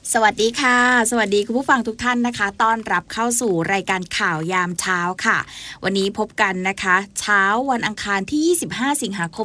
สวัสดีค่ะสวัสดีคุณผู้ฟังทุกท่านนะคะต้อนรับเข้าสู่รายการข่าวยามเช้าค่ะวันนี้พบกันนะคะเช้าวันอังคารที่25สิงหาคม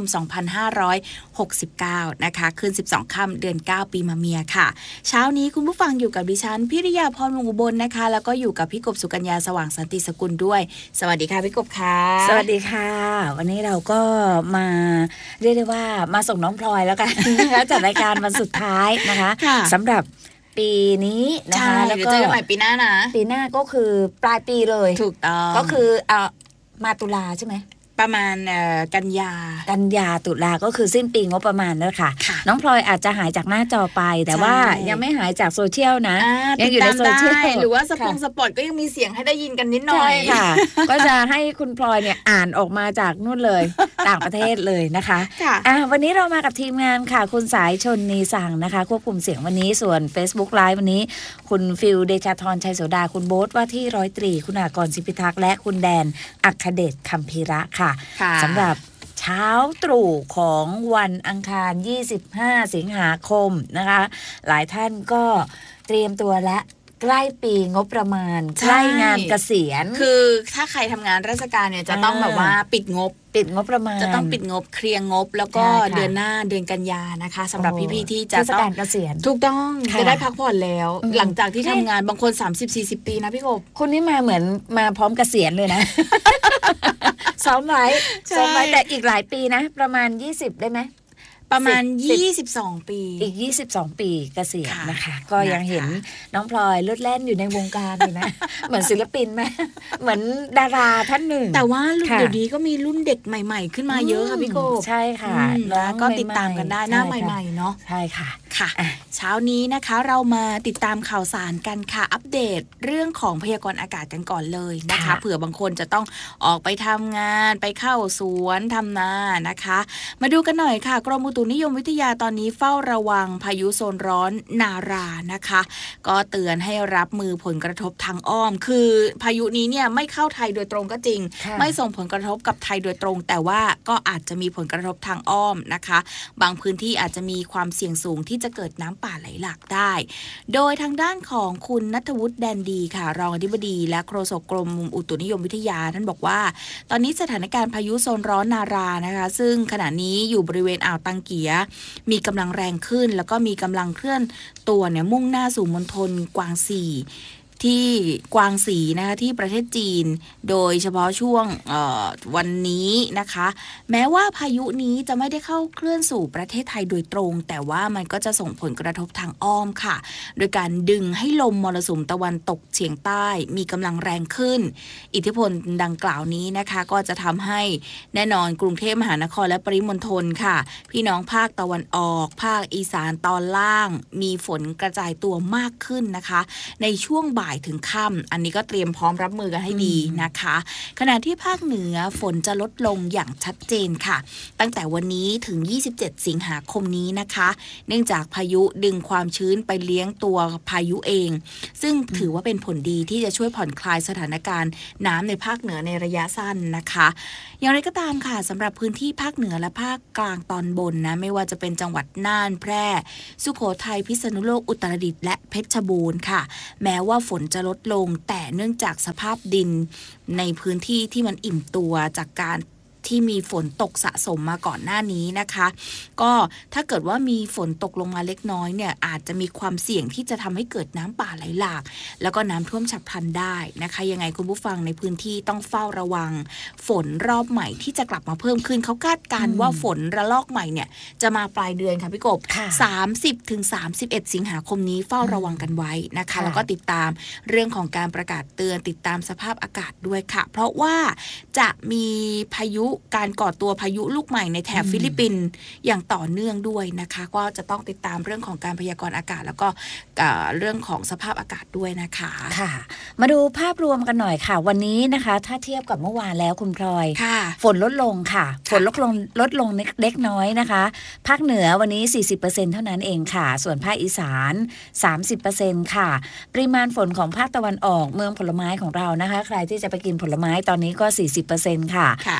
2569นะคะคืน12ค่ำเดือน9ปีมะเมียค่ะเช้านี้คุณผู้ฟังอยู่กับดิฉันพิริยาพรวงศ์อุบลนะคะแล้วก็อยู่กับพี่กบสุกัญญาสว่างสันติสกุลด้วยสวัสดีค่ะพี่กบค่ะสวัสดีค่ะวันนี้เราก็มาเรียกได้ว่ามาส่งน้องพลอยแล้วกันนะคะจัดรายการวันสุดท้ายนะคะสำหรับปีนี้นะคะแล้วก็เจอกันใหม่ปีหน้านะปีหน้าก็คือปลายปีเลยถูกต้องก็คือมาตุลาใช่ไหมประมาณกันยาตุลาก็คือสิ้นปีงบประมาณนั่นค่ะน้องพลอยอาจจะหายจากหน้าจอไปแต่ว่ายังไม่หายจากโซเชียลนะยังอยู่ในโซเชียลหรือว่าสปอร์ตก็ยังมีเสียงให้ได้ยินกันนิดหน่อยค่ะก็จะให้คุณพลอยเนี่ยอ่านออกมาจากนู่นเลยต่างประเทศเลยนะคะวันนี้เรามากับทีมงานค่ะคุณสายชนนีสั่งนะคะควบคุมเสียงวันนี้ส่วน Facebook Live วันนี้คุณฟิลเดชาธรชัยโสดาคุณโบ๊ทว่าที่103คุณอากรศิพิทักษ์และคุณแดนอัคเดชคัมภีระค่ะสำหรับเช้าตรู่ของวันอังคาร25สิงหาคมนะคะหลายท่านก็เตรียมตัวและใกล้ปีงบประมาณใกล้งานเกษียณคือถ้าใครทำงานราชการเนี่ยจะต้องแบบว่าปิดงบประมาณจะต้องปิดงบเคลียร์งบแล้วก็เดือนหน้าเดือนกันยานะคะสำหรับพี่ๆที่จะต้องเกษียณถูกต้องจะได้พักผ่อนแล้วหลังจากที่ทำงานบางคน 30-40 ปีนะพี่กบคุณนี่มาเหมือนมาพร้อมเกษียณเลยนะ ซ้อมไว้แต่อีกหลายปีนะประมาณ20ได้ไหมประมาณ22ปีอีก22ปีเกษียณนะคะก็ยังเห็นน้องพลอยเลือดแล่นอยู่ในวงการอยู่นะเหมือนศิลปินไหมเหมือนดาราท่านหนึ่งแต่ว่าเดี๋ยวนี้ก็มีรุ่นเด็กใหม่ๆขึ้นมาเยอะค่ะพี่โกใช่ค่ะแล้วก็ติดตามกันได้หน้าใหม่ๆเนาะใช่ค่ะเช้านี้นะคะเรามาติดตามข่าวสารกันค่ะอัปเดตเรื่องของพยากรณ์อากาศกันก่อนเลยนะคะเผื่อบางคนจะต้องออกไปทำงานไปเข้าสวนทำนานะคะมาดูกันหน่อยค่ะกรมอุตุนิยมวิทยาตอนนี้เฝ้าระวังพายุโซนร้อนนารานะคะก็เตือนให้รับมือผลกระทบทางอ้อมคือพายุนี้เนี่ยไม่เข้าไทยโดยตรงก็จริงไม่ส่งผลกระทบกับไทยโดยตรงแต่ว่าก็อาจจะมีผลกระทบทางอ้อมนะคะบางพื้นที่อาจจะมีความเสี่ยงสูงที่จะเกิดน้ำป่าไหลหลากได้โดยทางด้านของคุณณัฐวุฒิแดนดีค่ะรองอธิบดีและโฆษกกรมอุตุนิยมวิทยาท่านบอกว่าตอนนี้สถานการณ์พายุโซนร้อนนารานะคะซึ่งขณะนี้อยู่บริเวณอ่าวตังเกียมีกำลังแรงขึ้นแล้วก็มีกำลังเคลื่อนตัวเนี่ยมุ่งหน้าสู่มณฑลกวางซีที่กวางสีนะคะที่ประเทศจีนโดยเฉพาะช่วงวันนี้นะคะแม้ว่าพายุนี้จะไม่ได้เข้าเคลื่อนสู่ประเทศไทยโดยตรงแต่ว่ามันก็จะส่งผลกระทบทางอ้อมค่ะโดยการดึงให้ลมมรสุมตะวันตกเฉียงใต้มีกำลังแรงขึ้นอิทธิพลดังกล่าวนี้นะคะก็จะทำให้แน่นอนกรุงเทพมหานครและปริมณฑลค่ะพี่น้องภาคตะวันออกภาคอีสานตอนล่างมีฝนกระจายตัวมากขึ้นนะคะในช่วงบ่ายถึงค่ำอันนี้ก็เตรียมพร้อมรับมือกันให้ดีนะคะขณะที่ภาคเหนือฝนจะลดลงอย่างชัดเจนค่ะตั้งแต่วันนี้ถึง27สิงหาคมนี้นะคะเนื่องจากพายุดึงความชื้นไปเลี้ยงตัวพายุเองซึ่งถือว่าเป็นผลดีที่จะช่วยผ่อนคลายสถานการณ์น้ำในภาคเหนือในระยะสั้นนะคะอย่างไรก็ตามค่ะสำหรับพื้นที่ภาคเหนือและภาคกลางตอนบนนะไม่ว่าจะเป็นจังหวัดน่านแพร่สุโขทัยพิษณุโลกอุตรดิตถ์และเพชรบูรณ์ค่ะแม้ว่าฝนจะลดลงแต่เนื่องจากสภาพดินในพื้นที่ที่มันอิ่มตัวจากการที่มีฝนตกสะสมมาก่อนหน้านี้นะคะก็ถ้าเกิดว่ามีฝนตกลงมาเล็กน้อยเนี่ยอาจจะมีความเสี่ยงที่จะทำให้เกิดน้ำป่าไหลหลากแล้วก็น้ำท่วมฉับพลันได้นะคะยังไงคุณผู้ฟังในพื้นที่ต้องเฝ้าระวังฝนรอบใหม่ที่จะกลับมาเพิ่มขึ้นเขาคาดการณ์ว่าฝนระลอกใหม่เนี่ยจะมาปลายเดือนค่ะพี่กบ30-31 สิงหาคมนี้เฝ้าระวังกันไว้นะคะแล้วก็ติดตามเรื่องของการประกาศเตือนติดตามสภาพอากาศด้วยค่ะเพราะว่าจะมีพายุการก่อตัวพายุลูกใหม่ในแถบฟิลิปปินส์อย่างต่อเนื่องด้วยนะคะก็จะต้องติดตามเรื่องของการพยากรณ์อากาศแล้วก็เรื่องของสภาพอากาศด้วยนะคะค่ะมาดูภาพรวมกันหน่อยค่ะวันนี้นะคะถ้าเทียบกับเมื่อวานแล้วคุณพลอยฝนลดลงค่ะฝนลดลงเล็กน้อยนะคะภาคเหนือวันนี้ 40% เท่านั้นเองค่ะส่วนภาคอีสาน 30% ค่ะปริมาณฝนของภาคตะวันออกเมืองผลไม้ของเรานะคะใครที่จะไปกินผลไม้ตอนนี้ก็ 40% ค่ะแล้ว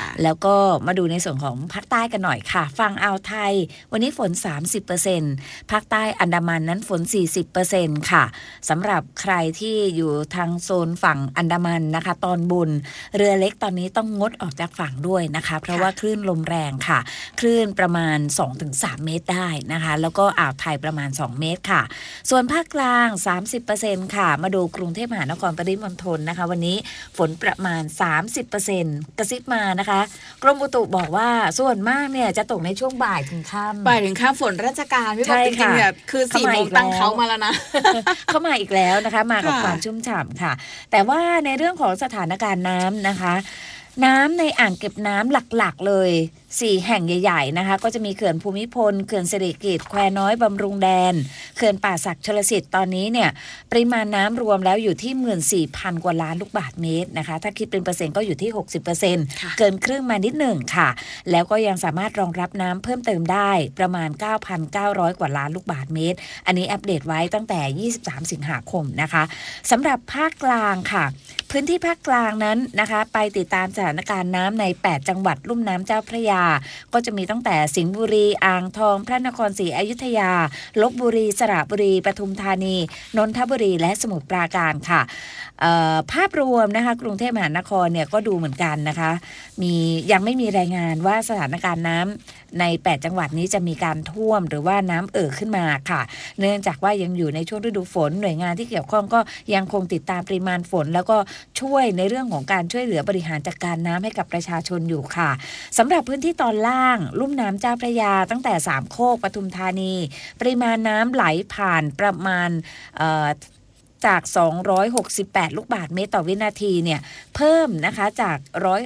ก็มาดูในส่วนของภาคใต้กันหน่อยค่ะฝั่งอ่าวไทยวันนี้ฝน 30% ภาคใต้อันดามันนั้นฝน 40% ค่ะสำหรับใครที่อยู่ทางโซนฝั่งอันดามันนะคะตอนบนเรือเล็กตอนนี้ต้องงดออกจากฝั่งด้วยนะคะเพราะว่าคลื่นลมแรงค่ะคลื่นประมาณ 2-3 เมตรได้นะคะแล้วก็อ่าวไทยประมาณ2 เมตรค่ะส่วนภาคกลาง 30% ค่ะมาดูกรุงเทพมหานครปริมณฑลนะคะวันนี้ฝนประมาณ 30% กระซิบมานะคะกรมอุตุบอกว่าส่วนมากเนี่ยจะตกในช่วงบ่ายถึงค่ำบ่ายถึงค่ำฝนราชการพี่บอกจริงๆเนี่ยคือ4 โมงตั้งเขามาแล้วนะเข้ามาอีกแล้วนะคะมากับความชุ่มฉ่ำค่ะแต่ว่าในเรื่องของสถานการณ์น้ำนะคะน้ำในอ่างเก็บน้ำหลักๆเลย4 แห่งใหญ่ๆนะคะก็จะมีเขื่อนภูมิพลเขื่อนสิริกิติ์แควน้อยบำรุงแดนเขื่อนป่าสักชลสิทธิ์ตอนนี้เนี่ยปริมาณน้ำรวมแล้วอยู่ที่ 14,000 กว่าล้านลูกบาศก์เมตรนะคะถ้าคิดเป็นเปอร์เซ็นต์ก็อยู่ที่ 60% เกินครึ่งมานิดหนึ่งค่ะแล้วก็ยังสามารถรองรับน้ำเพิ่มเติมได้ประมาณ 9,900 กว่าล้านลูกบาศก์เมตรอันนี้อัปเดตไว้ตั้งแต่23 สิงหาคมนะคะสำหรับภาคกลางค่ะพื้นที่ภาคกลางนั้นนะคะไปติดตามสถานการณ์น้ำใน8 จังหวัดลุ่มน้ำเจ้าพระยาก็จะมีตั้งแต่สิงห์บุรีอ่างทองพระนครศรีอยุธยาลพบุรีสระบุรีปทุมธานีนนทบุรีและสมุทรปราการค่ะภาพรวมนะคะกรุงเทพมหานครเนี่ยก็ดูเหมือนกันนะคะยังไม่มีรายงานว่าสถานการณ์น้ำใน8 จังหวัดนี้จะมีการท่วมหรือว่าน้ำขึ้นมาค่ะเนื่องจากว่ายังอยู่ในช่วงฤดูฝนหน่วยงานที่เกี่ยวข้องก็ยังคงติดตามปริมาณฝนแล้วก็ช่วยในเรื่องของการช่วยเหลือบริหารจัดการน้ำให้กับประชาชนอยู่ค่ะสำหรับพื้นที่ตอนล่างลุ่มน้ำเจ้าพระยาตั้งแต่สามโคกปทุมธานีปริมาณน้ำไหลผ่านประมาณจาก268 ลูกบาศก์เมตรต่อวินาทีเนี่ยเพิ่มนะคะจาก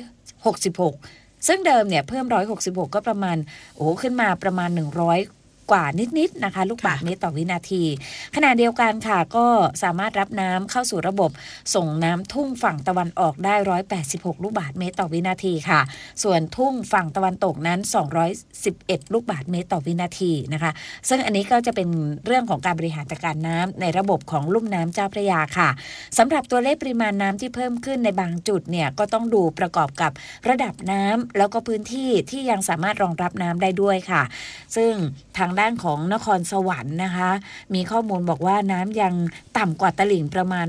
166ซึ่งเดิมเนี่ยเพิ่ม166ก็ประมาณขึ้นมาประมาณ100กว่านิดๆนะคะลูกบาศก์เมตรต่อวินาทีขณะเดียวกันค่ะก็สามารถรับน้ำเข้าสู่ระบบส่งน้ำทุ่งฝั่งตะวันออกได้186ลูกบาศก์เมตรต่อวินาทีค่ะส่วนทุ่งฝั่งตะวันตกนั้น211ลูกบาศก์เมตรต่อวินาทีนะคะซึ่งอันนี้ก็จะเป็นเรื่องของการบริหารจัดการน้ำในระบบของลุ่มน้ำเจ้าพระยาค่ะสำหรับตัวเลขปริมาณน้ำที่เพิ่มขึ้นในบางจุดเนี่ยก็ต้องดูประกอบกับระดับน้ำแล้วก็พื้นที่ที่ยังสามารถรองรับน้ำได้ด้วยค่ะซึ่งทางด้านของนครสวรรค์นะคะมีข้อมูลบอกว่าน้ำยังต่ำกว่าตลิ่งประมาณ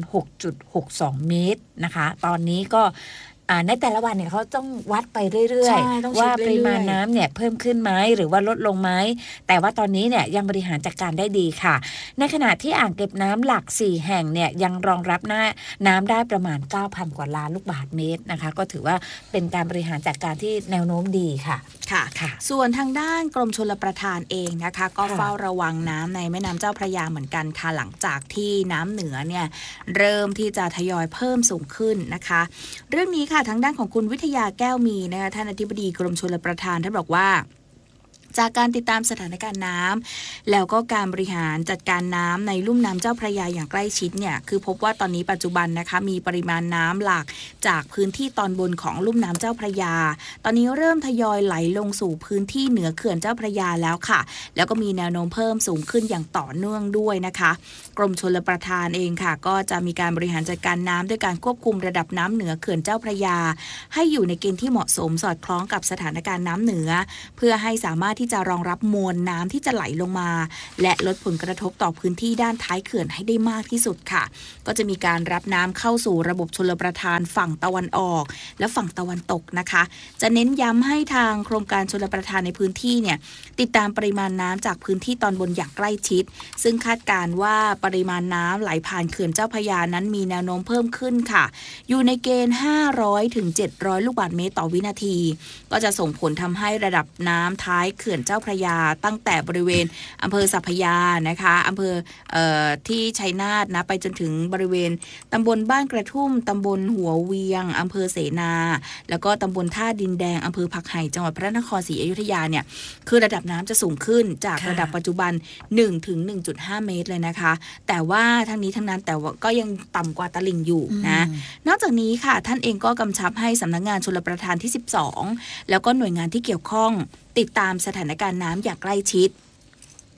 6.62 เมตรนะคะตอนนี้ก็ในแต่ละวันเนี่ยเขาต้องวัดไปเรื่อยๆว่าปริมาณน้ำเนี่ยเพิ่มขึ้นไหมหรือว่าลดลงไหมแต่ว่าตอนนี้เนี่ยยังบริหารจัดการได้ดีค่ะในขณะที่อ่างเก็บน้ำหลัก4แห่งเนี่ยยังรองรับน้ำได้ประมาณ 9,000 กว่าล้านลูกบาศก์เมตรนะคะก็ถือว่าเป็นการบริหารจัดการที่แนวโน้มดีค่ะค่ะส่วนทางด้านกรมชลประทานเองนะคะก็เฝ้าระวังน้ำในแม่น้ำเจ้าพระยาเหมือนกันค่ะหลังจากที่น้ำเหนือเนี่ยเริ่มที่จะทยอยเพิ่มสูงขึ้นนะคะเรื่องนี้ค่ะทางด้านของคุณวิทยาแก้วมีนะคะท่านอธิบดีกรมชลประทานท่านบอกว่าจากการติดตามสถานการณ์น้ำแล้วก็การบริหารจัดการน้ำในลุ่มน้ำเจ้าพระยาอย่างใกล้ชิดเนี่ยคือพบว่าตอนนี้ปัจจุบันนะคะมีปริมาณน้ำหลากจากพื้นที่ตอนบนของลุ่มน้ำเจ้าพระยาตอนนี้เริ่มทยอยไหลลงสู่พื้นที่เหนือเขื่อนเจ้าพระยาแล้วค่ะแล้วก็มีแนวโน้มเพิ่มสูงขึ้นอย่างต่อเนื่องด้วยนะคะกรมชลประทานเองค่ะก็จะมีการบริหารจัดการน้ำด้วยการควบคุมระดับน้ำเหนือเขื่อนเจ้าพระยาให้อยู่ในเกณฑ์ที่เหมาะสมสอดคล้องกับสถานการณ์น้ำเหนือเพื่อให้สามารถที่จะรองรับมวลน้ำที่จะไหลลงมาและลดผลกระทบต่อพื้นที่ด้านท้ายเขื่อนให้ได้มากที่สุดค่ะก็จะมีการรับน้ำเข้าสู่ระบบชลประทานฝั่งตะวันออกและฝั่งตะวันตกนะคะจะเน้นย้ำให้ทางโครงการชลประทานในพื้นที่เนี่ยติดตามปริมาณน้ำจากพื้นที่ตอนบนอย่างใกล้ชิดซึ่งคาดการณ์ว่าปริมาณน้ำไหลผ่านเขื่อนเจ้าพระยานั้นมีแนวโน้มเพิ่มขึ้นค่ะอยู่ในเกณฑ์500ถึง700ลูกบาศก์เมตรต่อวินาทีก็จะส่งผลทำให้ระดับน้ำท้ายเขื่อนเจ้าพระยาตั้งแต่บริเวณอำเภอสัพพยานะคะอำเภอที่ชัยนาทนะไปจนถึงบริเวณตำบลบ้านกระทุ่มตำบลหัวเวียงอำเภอเสนาแล้วก็ตำบลท่าดินแดงอำเภอผักไห่จังหวัดพระนครศรีอยุธยาเนี่ยคือระดับน้ำจะสูงขึ้นจากระดับปัจจุบัน1ถึง 1.5 เมตรเลยนะคะแต่ว่าทั้งนี้ทั้งนั้นแต่ว่าก็ยังต่ำกว่าตลิ่งอยู่นะนอกจากนี้ค่ะท่านเองก็กำชับให้สำนักงานชลประทานที่12แล้วก็หน่วยงานที่เกี่ยวข้องติดตามสถานการณ์น้ำอย่างใกล้ชิด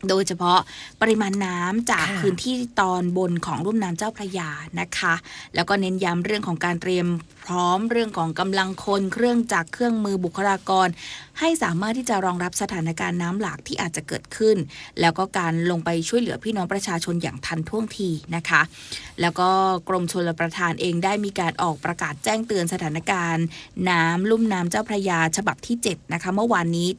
โดยเฉพาะปริมาณน้ำจากพื้นที่ตอนบนของลุ่มน้ำเจ้าพระยานะคะแล้วก็เน้นย้ำเรื่องของการเตรียมพร้อมเรื่องของกำลังคนเครื่องจักรเครื่องมือบุคลากรให้สามารถที่จะรองรับสถานการณ์น้ำหลากที่อาจจะเกิดขึ้นแล้วก็การลงไปช่วยเหลือพี่น้องประชาชนอย่างทันท่วงทีนะคะแล้วก็กรมชลประทานเองได้มีการออกประกาศแจ้งเตือนสถานการณ์น้ำลุ่มน้ำเจ้าพระยาฉบับที่7นะคะเมื่อวานนี้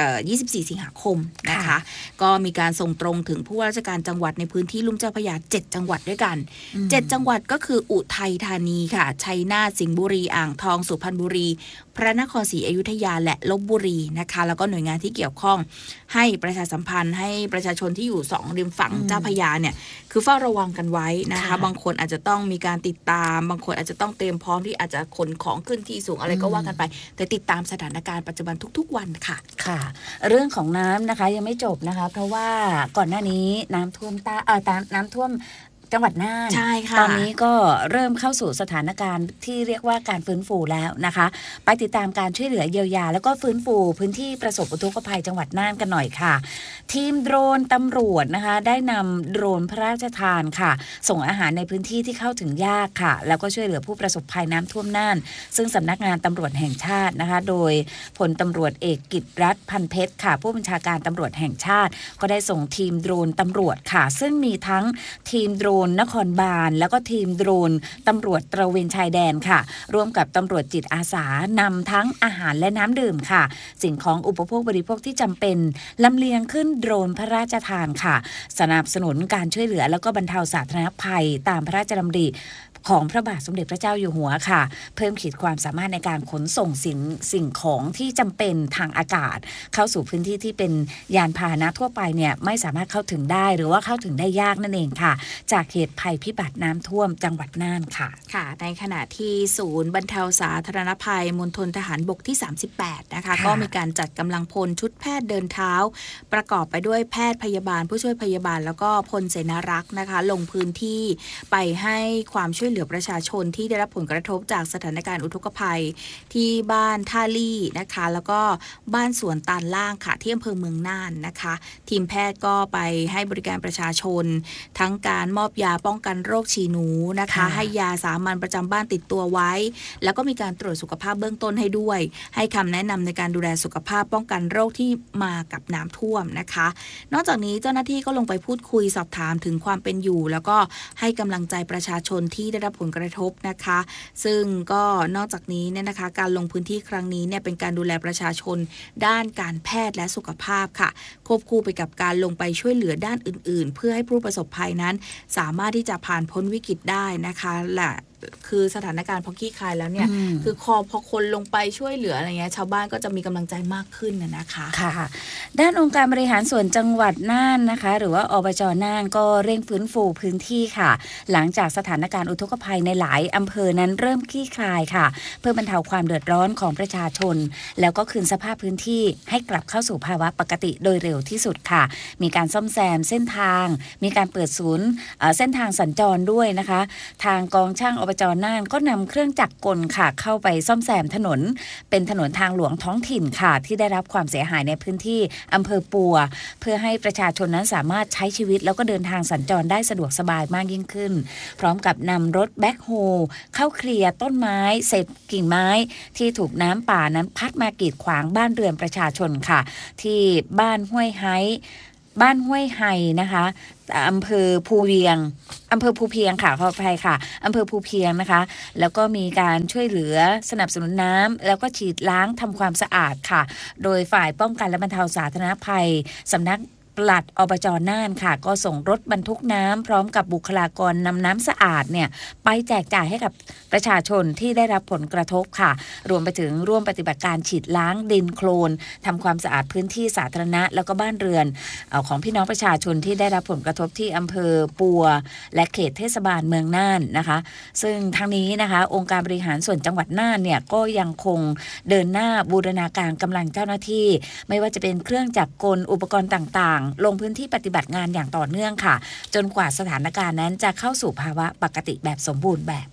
24 สิงหาคมนะคะก็มีการส่งตรงถึงผู้ว่าราชการจังหวัดในพื้นที่ลุ่มเจ้าพระยา7จังหวัดด้วยกัน7จังหวัดก็คืออุทัยธานีค่ะชัยนาทสิงห์บุรีอ่างทองสุพรรณบุรีพระนครศรีอยุธยาและลพบุรีนะคะแล้วก็หน่วยงานที่เกี่ยวข้องให้ประชาสัมพันธ์ให้ประชาชนที่อยู่2ริมฝั่งเจ้าพระยาเนี่ยคือเฝ้าระวังกันไว้นะคะบางคนอาจจะต้องมีการติดตามบางคนอาจจะต้องเตรียมพร้อมที่อาจจะขนของขึ้นที่สูงอะไรก็ว่ากันไปแต่ติดตามสถานการณ์ปัจจุบันทุกๆวันค่ะค่ะเรื่องของน้ำนะคะยังไม่จบนะคะเพราะว่าก่อนหน้านี้น้ำท่วมน้ำท่วมจังหวัดน่านตอนนี้ก็เริ่มเข้าสู่สถานการณ์ที่เรียกว่าการฟื้นฟูแล้วนะคะไปติดตามการช่วยเหลือเยียวยาแล้วก็ฟื้นฟูพื้นที่ประสบอุทกภัยจังหวัดน่านกันหน่อยค่ะทีมโดรนตำรวจนะคะได้นำโดรนพระราชทานค่ะส่งอาหารในพื้นที่ที่เข้าถึงยากค่ะแล้วก็ช่วยเหลือผู้ประสบภัยน้ำท่วมน่านซึ่งสำนักงานตำรวจแห่งชาตินะคะโดยพลตำรวจเอกกิตติรัตน์พันเพชรค่ะผู้บัญชาการตำรวจแห่งชาติก็ได้ส่งทีมโดรนตำรวจค่ะซึ่งมีทั้งทีมโดรนนครบาลแล้วก็ทีมโดรนตำรวจตระเวนชายแดนค่ะร่วมกับตำรวจจิตอาสานำทั้งอาหารและน้ำดื่มค่ะสิ่งของอุปโภคบริโภคที่จำเป็นลำเลียงขึ้นโดรนพระราชทานค่ะสนับสนุนการช่วยเหลือแล้วก็บรรเทาสาธารณภัยตามพระราชดำริของพระบาทสมเด็จพระเจ้าอยู่หัวค่ะเพิ่มขีดความสามารถในการขนส่งสิ่งของที่จำเป็นทางอากาศเข้าสู่พื้นที่ที่เป็นยานพาหนะทั่วไปเนี่ยไม่สามารถเข้าถึงได้หรือว่าเข้าถึงได้ยากนั่นเองค่ะจากเหตุภัยพิบัติน้ำท่วมจังหวัดน่านค่ะค่ะในขณะที่ศูนย์บรรเทาสาธารณภัยมณฑลทหารบกที่38นะคะก็มีการจัดกำลังพลชุดแพทย์เดินเท้าประกอบไปด้วยแพทย์พยาบาลผู้ช่วยพยาบาลแล้วก็พลเสนารักษ์นะคะลงพื้นที่ไปให้ความช่วยเหลือประชาชนที่ได้รับผลกระทบจากสถานการณ์อุทกภัยที่บ้านท่าลี่นะคะแล้วก็บ้านสวนตาลล่างค่ะที่อำเภอเมืองน่านนะคะทีมแพทย์ก็ไปให้บริการประชาชนทั้งการมอบยาป้องกันโรคฉี่หนูนะคะให้ยาสามัญประจำบ้านติดตัวไว้แล้วก็มีการตรวจสุขภาพเบื้องต้นให้ด้วยให้คำแนะนำในการดูแลสุขภาพป้องกันโรคที่มากับน้ำท่วมนะคะนอกจากนี้เจ้าหน้าที่ก็ลงไปพูดคุยสอบถามถึงความเป็นอยู่แล้วก็ให้กำลังใจประชาชนที่ได้รับผลกระทบนะคะซึ่งก็นอกจากนี้เนี่ยนะคะการลงพื้นที่ครั้งนี้เนี่ยเป็นการดูแลประชาชนด้านการแพทย์และสุขภาพค่ะควบคู่ไปกับการลงไปช่วยเหลือด้านอื่นๆเพื่อให้ผู้ประสบภัยนั้นสามารถที่จะผ่านพ้นวิกฤตได้นะคะและคือสถานการณ์พอขี้คายแล้วเนี่ยคือพอคนลงไปช่วยเหลืออะไรเงี้ยชาวบ้านก็จะมีกำลังใจมากขึ้นนะคะค่ะด้านองค์การบริหารส่วนจังหวัดน่านนะคะหรือว่าอบจ.น่านก็เร่งฟื้นฟูพื้นที่ค่ะหลังจากสถานการณ์อุทกภัยในหลายอำเภอนั้นเริ่มคลี่คลายค่ะเพื่อบรรเทาความเดือดร้อนของประชาชนแล้วก็คืนสภาพพื้นที่ให้กลับเข้าสู่ภาวะปกติโดยเร็วที่สุดค่ะมีการซ่อมแซมเส้นทางมีการเปิดศูนย์เส้นทางสัญจรด้วยนะคะทางกองช่างอบจ.น่านก็นำเครื่องจักรกลค่ะเข้าไปซ่อมแซมถนนเป็นถนนทางหลวงท้องถิ่นค่ะที่ได้รับความเสียหายในพื้นที่อำเภอปัวเพื่อให้ประชาชนนั้นสามารถใช้ชีวิตแล้วก็เดินทางสัญจรได้สะดวกสบายมากยิ่งขึ้นพร้อมกับนำรถแบ็คโฮเข้าเคลียร์ต้นไม้เศษกิ่งไม้ที่ถูกน้ำป่านั้นพัดมากีดขวางบ้านเรือนประชาชนค่ะที่บ้านห้วยไฮนะคะอำเภอภูเพียงค่ะขออภัยค่ะอำเภอภูเพียงนะคะแล้วก็มีการช่วยเหลือสนับสนุนน้ำแล้วก็ฉีดล้างทำความสะอาดค่ะโดยฝ่ายป้องกันและบรรเทาสาธารณภัยสำนักปลัดอบจ.น่านค่ะก็ส่งรถบรรทุกน้ำพร้อมกับบุคลากรนำน้ำสะอาดเนี่ยไปแจกจ่ายให้กับประชาชนที่ได้รับผลกระทบค่ะรวมไปถึงร่วมปฏิบัติการฉีดล้างดินโคลนทำความสะอาดพื้นที่สาธารณะแล้วก็บ้านเรือนของพี่น้องประชาชนที่ได้รับผลกระทบที่อำเภอปัวและเขตเทศบาลเมืองน่านนะคะซึ่งทั้งนี้นะคะองค์การบริหารส่วนจังหวัดน่านเนี่ยก็ยังคงเดินหน้าบูรณาการกำลังเจ้าหน้าที่ไม่ว่าจะเป็นเครื่องจักรกลอุปกรณ์ต่างๆลงพื้นที่ปฏิบัติงานอย่างต่อเนื่องค่ะจนกว่าสถานการณ์นั้นจะเข้าสู่ภาวะปกติแบบสมบูรณ์แบบค่ะ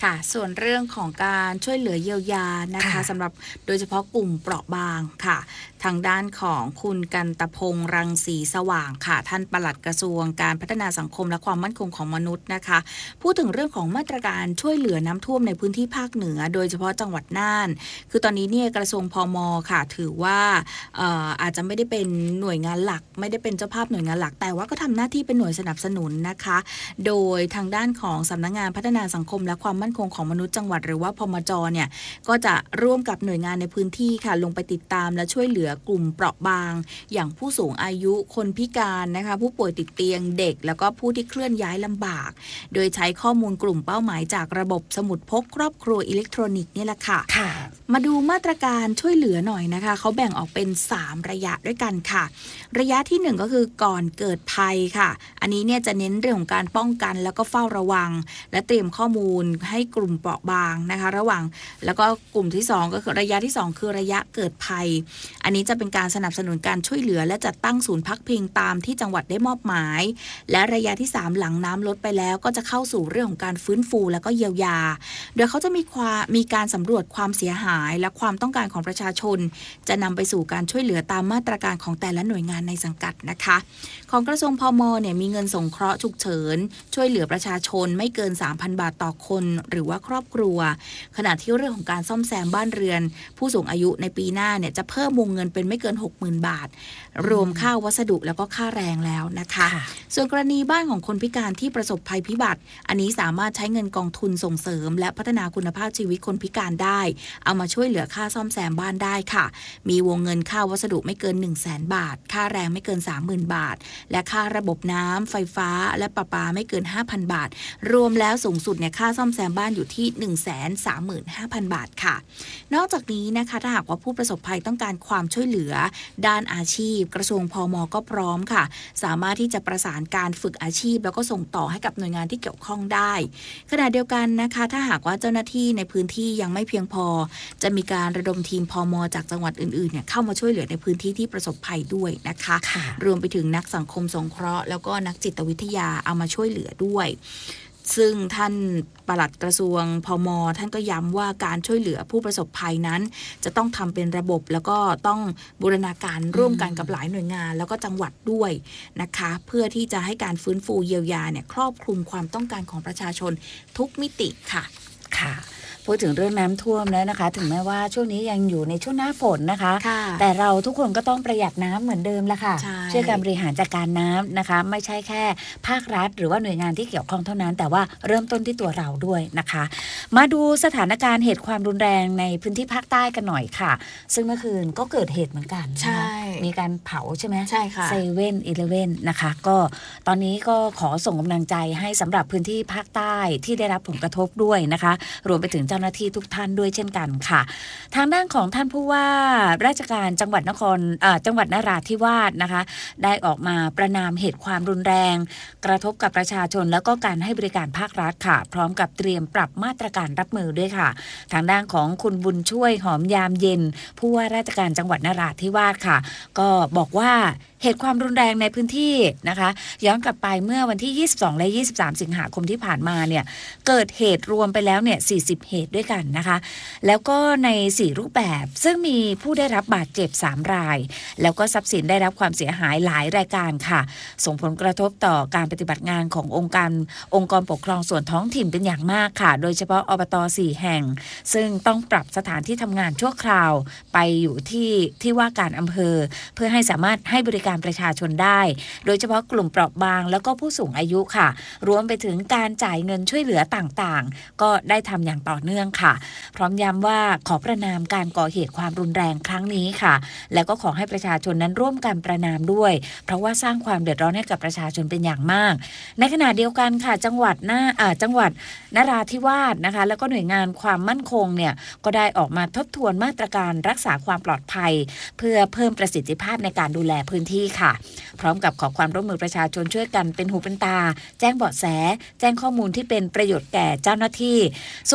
ค่ะส่วนเรื่องของการช่วยเหลือเยียวยานะคะสำหรับโดยเฉพาะกลุ่มเปราะบางค่ะทางด้านของคุณกันตพงษ์รังสีสว่างค่ะท่านปลัดกระทรวงการพัฒนาสังคมและความมั่นคงของมนุษย์นะคะพูดถึงเรื่องของมาตรการช่วยเหลือน้ำท่วมในพื้นที่ภาคเหนือโดยเฉพาะจังหวัดน่านคือตอนนี้เนี่ยกระทรวงพม.ค่ะถือว่าอาจจะไม่ได้เป็นหน่วยงานหลักไม่ได้เป็นเจ้าภาพหน่วยงานหลักแต่ว่าก็ทำหน้าที่เป็นหน่วยสนับสนุนนะคะโดยทางด้านของสำนักงานพัฒนาสังคมและความมั่นคงของมนุษย์จังหวัดหรือว่าพมจ.เนี่ยก็จะร่วมกับหน่วยงานในพื้นที่ค่ะลงไปติดตามและช่วยเหลือกลุ่มเปราะบางอย่างผู้สูงอายุคนพิการนะคะผู้ป่วยติดเตียงเด็กแล้วก็ผู้ที่เคลื่อนย้ายลำบากโดยใช้ข้อมูลกลุ่มเป้าหมายจากระบบสมุดพกครอบครัวอิเล็กทรอนิกส์นี่แหละค่ะมาดูมาตรการช่วยเหลือหน่อยนะคะเขาแบ่งออกเป็น3ระยะด้วยกันค่ะระยะที่1ก็คือก่อนเกิดภัยค่ะอันนี้เนี่ยจะเน้นเรื่องของการป้องกันแล้วก็เฝ้าระวังและเตรียมข้อมูลให้กลุ่มเปราะบางนะคะระหว่างแล้วก็กลุ่มที่2ก็คือระยะที่2คือระยะเกิดภัยอันนี้จะเป็นการสนับสนุนการช่วยเหลือและจัดตั้งศูนย์พักพิงตามที่จังหวัดได้มอบหมายและระยะที่3หลังน้ำลดไปแล้วก็จะเข้าสู่เรื่องของการฟื้นฟูแล้วก็เยียวยาโดยเขาจะมีการสำรวจความเสียหายและความต้องการของประชาชนจะนำไปสู่การช่วยเหลือตามมาตรการของแต่ละหน่วยงานในสังกัดนะคะของกระทรวงพม.เนี่ยมีเงินสงเคราะห์ฉุกเฉินช่วยเหลือประชาชนไม่เกิน 3,000 บาทต่อคนหรือว่าครอบครัวขณะที่เรื่องของการซ่อมแซมบ้านเรือนผู้สูงอายุในปีหน้าเนี่ยจะเพิ่มวงเงินเป็นไม่เกิน 60,000 บาทรวมค่าวัสดุแล้วก็ค่าแรงแล้วนะคะส่วนกรณีบ้านของคนพิการที่ประสบภัยพิบัติอันนี้สามารถใช้เงินกองทุนส่งเสริมและพัฒนาคุณภาพชีวิตคนพิการได้เอามาช่วยเหลือค่าซ่อมแซมบ้านได้ค่ะมีวงเงินค่าวัสดุไม่เกิน 100,000 บาทค่าแรงไม่เกิน 30,000 บาทและค่าระบบน้ำไฟฟ้าและประปาไม่เกิน 5,000 บาทรวมแล้วสูงสุดเนี่ยค่าซ่อมแซมบ้านอยู่ที่ 135,000 บาทค่ะนอกจากนี้นะคะถ้าหากว่าผู้ประสบภัยต้องการความช่วยเหลือด้านอาชีพกระทรวงพม.ก็พร้อมค่ะสามารถที่จะประสานการฝึกอาชีพแล้วก็ส่งต่อให้กับหน่วยงานที่เกี่ยวข้องได้ขณะเดียวกันนะคะถ้าหากว่าเจ้าหน้าที่ในพื้นที่ยังไม่เพียงพอจะมีการระดมทีมพม.จากจังหวัดอื่นๆเนี่ยเข้ามาช่วยเหลือในพื้นที่ที่ประสบภัยด้วยนะคะรวมไปถึงนักสังคมสงเคราะห์แล้วก็นักจิตวิทยาเอามาช่วยเหลือด้วยซึ่งท่านปลัดกระทรวงพม.ท่านก็ย้ำว่าการช่วยเหลือผู้ประสบภัยนั้นจะต้องทำเป็นระบบแล้วก็ต้องบูรณาการร่วมกันกับหลายหน่วยงานแล้วก็จังหวัดด้วยนะคะเพื่อที่จะให้การฟื้นฟูเยียวยาเนี่ยครอบคลุมความต้องการของประชาชนทุกมิติค่ะค่ะพูดถึงเรื่องน้ำท่วมแล้วนะคะถึงแม้ว่าช่วงนี้ยังอยู่ในช่วงหน้าฝนนะคะแต่เราทุกคนก็ต้องประหยัดน้ำเหมือนเดิมละค่ะช่วยการบริหารจัดการน้ำนะคะไม่ใช่แค่ภาครัฐหรือว่าหน่วยงานที่เกี่ยวข้องเท่านั้นแต่ว่าเริ่มต้นที่ตัวเราด้วยนะคะมาดูสถานการณ์เหตุความรุนแรงในพื้นที่ภาคใต้กันหน่อยค่ะซึ่งเมื่อคืนก็เกิดเหตุเหมือนกันใช่มีการเผาใช่ไหมใช่ค่ะ 7-11นะคะก็ตอนนี้ก็ขอส่งกำลังใจให้สำหรับพื้นที่ภาคใต้ที่ได้รับผลกระทบด้วยนะคะรวมไปถึงเจ้าหน้าที่ทุกท่านด้วยเช่นกันค่ะทางด้านของท่านผู้ว่าราชการจังหวัดจังหวัดนราธิวาสนะคะได้ออกมาประณามเหตุความรุนแรงกระทบกับประชาชนแล้วก็การให้บริการภาครัฐค่ะพร้อมกับเตรียมปรับมาตรการรับมือด้วยค่ะทางด้านของคุณบุญช่วยหอมยามเย็นผู้ว่าราชการจังหวัดนราธิวาสค่ะก็บอกว่าเหตุความรุนแรงในพื้นที่นะคะย้อนกลับไปเมื่อวันที่22และ23สิงหาคมที่ผ่านมาเนี่ยเกิดเหตุรวมไปแล้วเนี่ย40เหตุด้วยกันนะคะแล้วก็ใน4รูปแบบซึ่งมีผู้ได้รับบาดเจ็บ3รายแล้วก็ทรัพย์สินได้รับความเสียหายหลายรายการค่ะส่งผลกระทบต่อการปฏิบัติงานขององค์กรปกครองส่วนท้องถิ่นเป็นอย่างมากค่ะโดยเฉพาะอบต4แห่งซึ่งต้องปรับสถานที่ทำงานชั่วคราวไปอยู่ที่ว่าการอำเภอเพื่อให้สามารถให้บริการประชาชนได้โดยเฉพาะกลุ่มเปราะบางแล้วก็ผู้สูงอายุค่ะรวมไปถึงการจ่ายเงินช่วยเหลือต่างๆก็ได้ทำอย่างต่อเนื่องค่ะพร้อมย้ำว่าขอประณามการก่อเหตุความรุนแรงครั้งนี้ค่ะแล้วก็ขอให้ประชาชนนั้นร่วมกันประณามด้วยเพราะว่าสร้างความเดือดร้อนให้กับประชาชนเป็นอย่างมากในขณะเดียวกันค่ะจังหวัดนราธิวาสนะคะแล้วก็หน่วยงานความมั่นคงเนี่ยก็ได้ออกมาทบทวนมาตรการรักษาความปลอดภัยเพื่อเพิ่มประสิทธิภาพในการดูแลพื้นที่ค่ะพร้อมกับขอความร่วมมือประชาชนช่วยกันเป็นหูเป็นตาแจ้งเบาะแสแจ้งข้อมูลที่เป็นประโยชน์แก่เจ้าหน้าที่ส่วนมาตรการ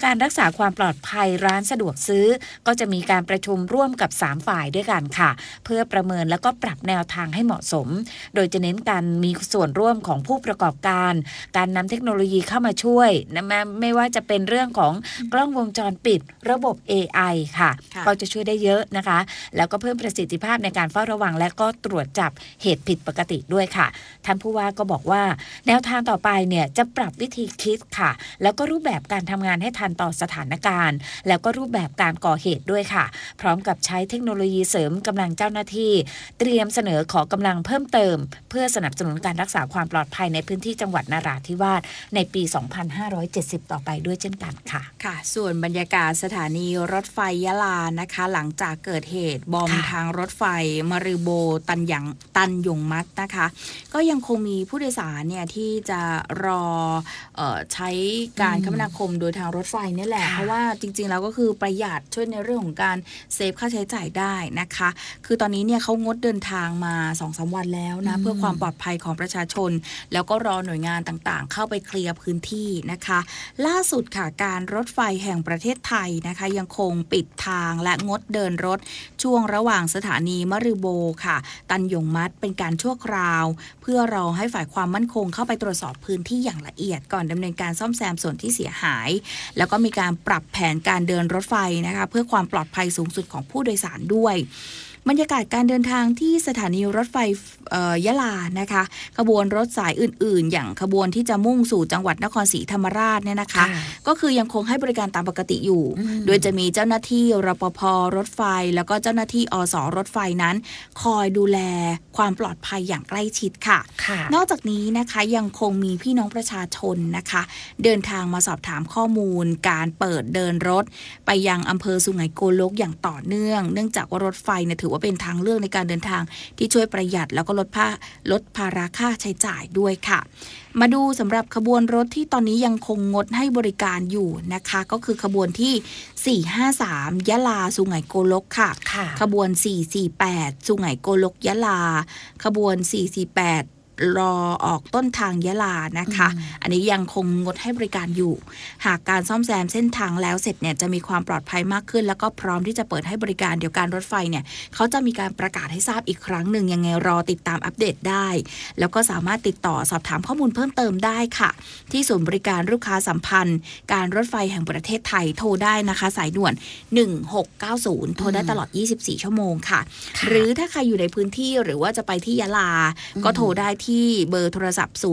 การรักษาความปลอดภัยร้านสะดวกซื้อก็จะมีการประชุมร่วมกับ3ฝ่ายด้วยกันค่ะเพื่อประเมินแล้วก็ปรับแนวทางให้เหมาะสมโดยจะเน้นการมีส่วนร่วมของผู้ประกอบการการนำเทคโนโลยีเข้ามาช่วยนะไม่ว่าจะเป็นเรื่องของกล้องวงจรปิดระบบ AI ค่ะก็จะช่วยได้เยอะนะคะแล้วก็เพิ่มประสิทธิภาพในการเฝ้าระวังและก็ตรวจจับเหตุผิดปกติด้วยค่ะท่านผู้ว่าก็บอกว่าแนวทางต่อไปเนี่ยจะปรับวิธีคิดค่ะแล้วก็รูปแบบการทำงานให้ทันต่อสถานการณ์แล้วก็รูปแบบการก่อเหตุด้วยค่ะพร้อมกับใช้เทคโนโลยีเสริมกำลังเจ้าหน้าที่เตรียมเสนอขอกำลังเพิ่มเติมเพื่อสนับสนุนการรักษาความปลอดภัยในพื้นที่จังหวัดนราธิวาสในปี 2570 ต่อไปด้วยเช่นกันค่ะค่ะส่วนบรรยากาศสถานีรถไฟยะลานะคะหลังจากเกิดเหตุบอมทางรถไฟมะรือโบตันยงมัดนะคะก็ยังคงมีผู้โดยสารเนี่ยที่จะรอใช้การคมนาคมโดยทางรถไฟนี่แหละเพราะว่าจริงๆแล้วก็คือประหยัดช่วยในเรื่องของการเซฟค่าใช้จ่ายได้นะคะคือตอนนี้เนี่ยเขางดเดินทางมา 2-3 วันแล้วนะเพื่อความปลอดภัยของประชาชนแล้วก็รอหน่วยงานต่างๆเข้าไปเคลียร์พื้นที่นะคะล่าสุดค่ะการรถไฟแห่งประเทศไทยนะคะยังคงปิดทางและงดเดินรถช่วงระหว่างสถานีมะรือโบค่ะตันยงมัดเป็นการชั่วคราวเพื่อรอให้ฝ่ายความมั่นคงเข้าไปตรวจสอบพื้นที่อย่างละเอียดก่อนดำเนินการซ่อมแซมส่วนที่เสียหายแล้วก็มีการปรับแผนการเดินรถไฟนะคะเพื่อความปลอดภัยสูงสุดของผู้โดยสารด้วยบรรยากาศการเดินทางที่สถานีรถไฟยะลานะคะขบวนรถสายอื่นๆอย่างขบวนที่จะมุ่งสู่จังหวัดนครศรีธรรมราชเนี่ยนะคะก็คือยังคงให้บริการตามปกติอยู่โดยจะมีเจ้าหน้าที่รปภ.รถไฟแล้วก็เจ้าหน้าที่อส.รถไฟนั้นคอยดูแลความปลอดภัยอย่างใกล้ชิดค่ะนอกจากนี้นะคะยังคงมีพี่น้องประชาชนนะคะเดินทางมาสอบถามข้อมูลการเปิดเดินรถไปยังอำเภอสุไหงโกลกอย่างต่อเนื่องจากว่ารถไฟเนี่ยถือว่าเป็นทางเลือกในการเดินทางที่ช่วยประหยัดแล้วก็ลดภาระค่าใช้จ่ายด้วยค่ะมาดูสำหรับขบวนรถที่ตอนนี้ยังคงงดให้บริการอยู่นะคะก็คือขบวนที่453ยะลาสุไหงโกลกค่ะขบวน448สุไหงโกลกยะลาขบวน448รอออกต้นทางยะลานะคะอันนี้ยังคงงดให้บริการอยู่หากการซ่อมแซมเส้นทางแล้วเสร็จเนี่ยจะมีความปลอดภัยมากขึ้นแล้วก็พร้อมที่จะเปิดให้บริการเดี๋ยวการรถไฟเนี่ยเขาจะมีการประกาศให้ทราบอีกครั้งหนึ่งยังไงรอติดตามอัปเดตได้แล้วก็สามารถติดต่อสอบถามข้อมูลเพิ่มเติมได้ค่ะที่ศูนย์บริการลูกค้าสัมพันธ์การรถไฟแห่งประเทศไทยโทรได้นะคะสายด่วน1690โทรได้ตลอด24ชั่วโมงค่ะหรือถ้าใครอยู่ในพื้นที่หรือว่าจะไปที่ยะลาก็โทรได้ที่เบอร์โทรศัพท์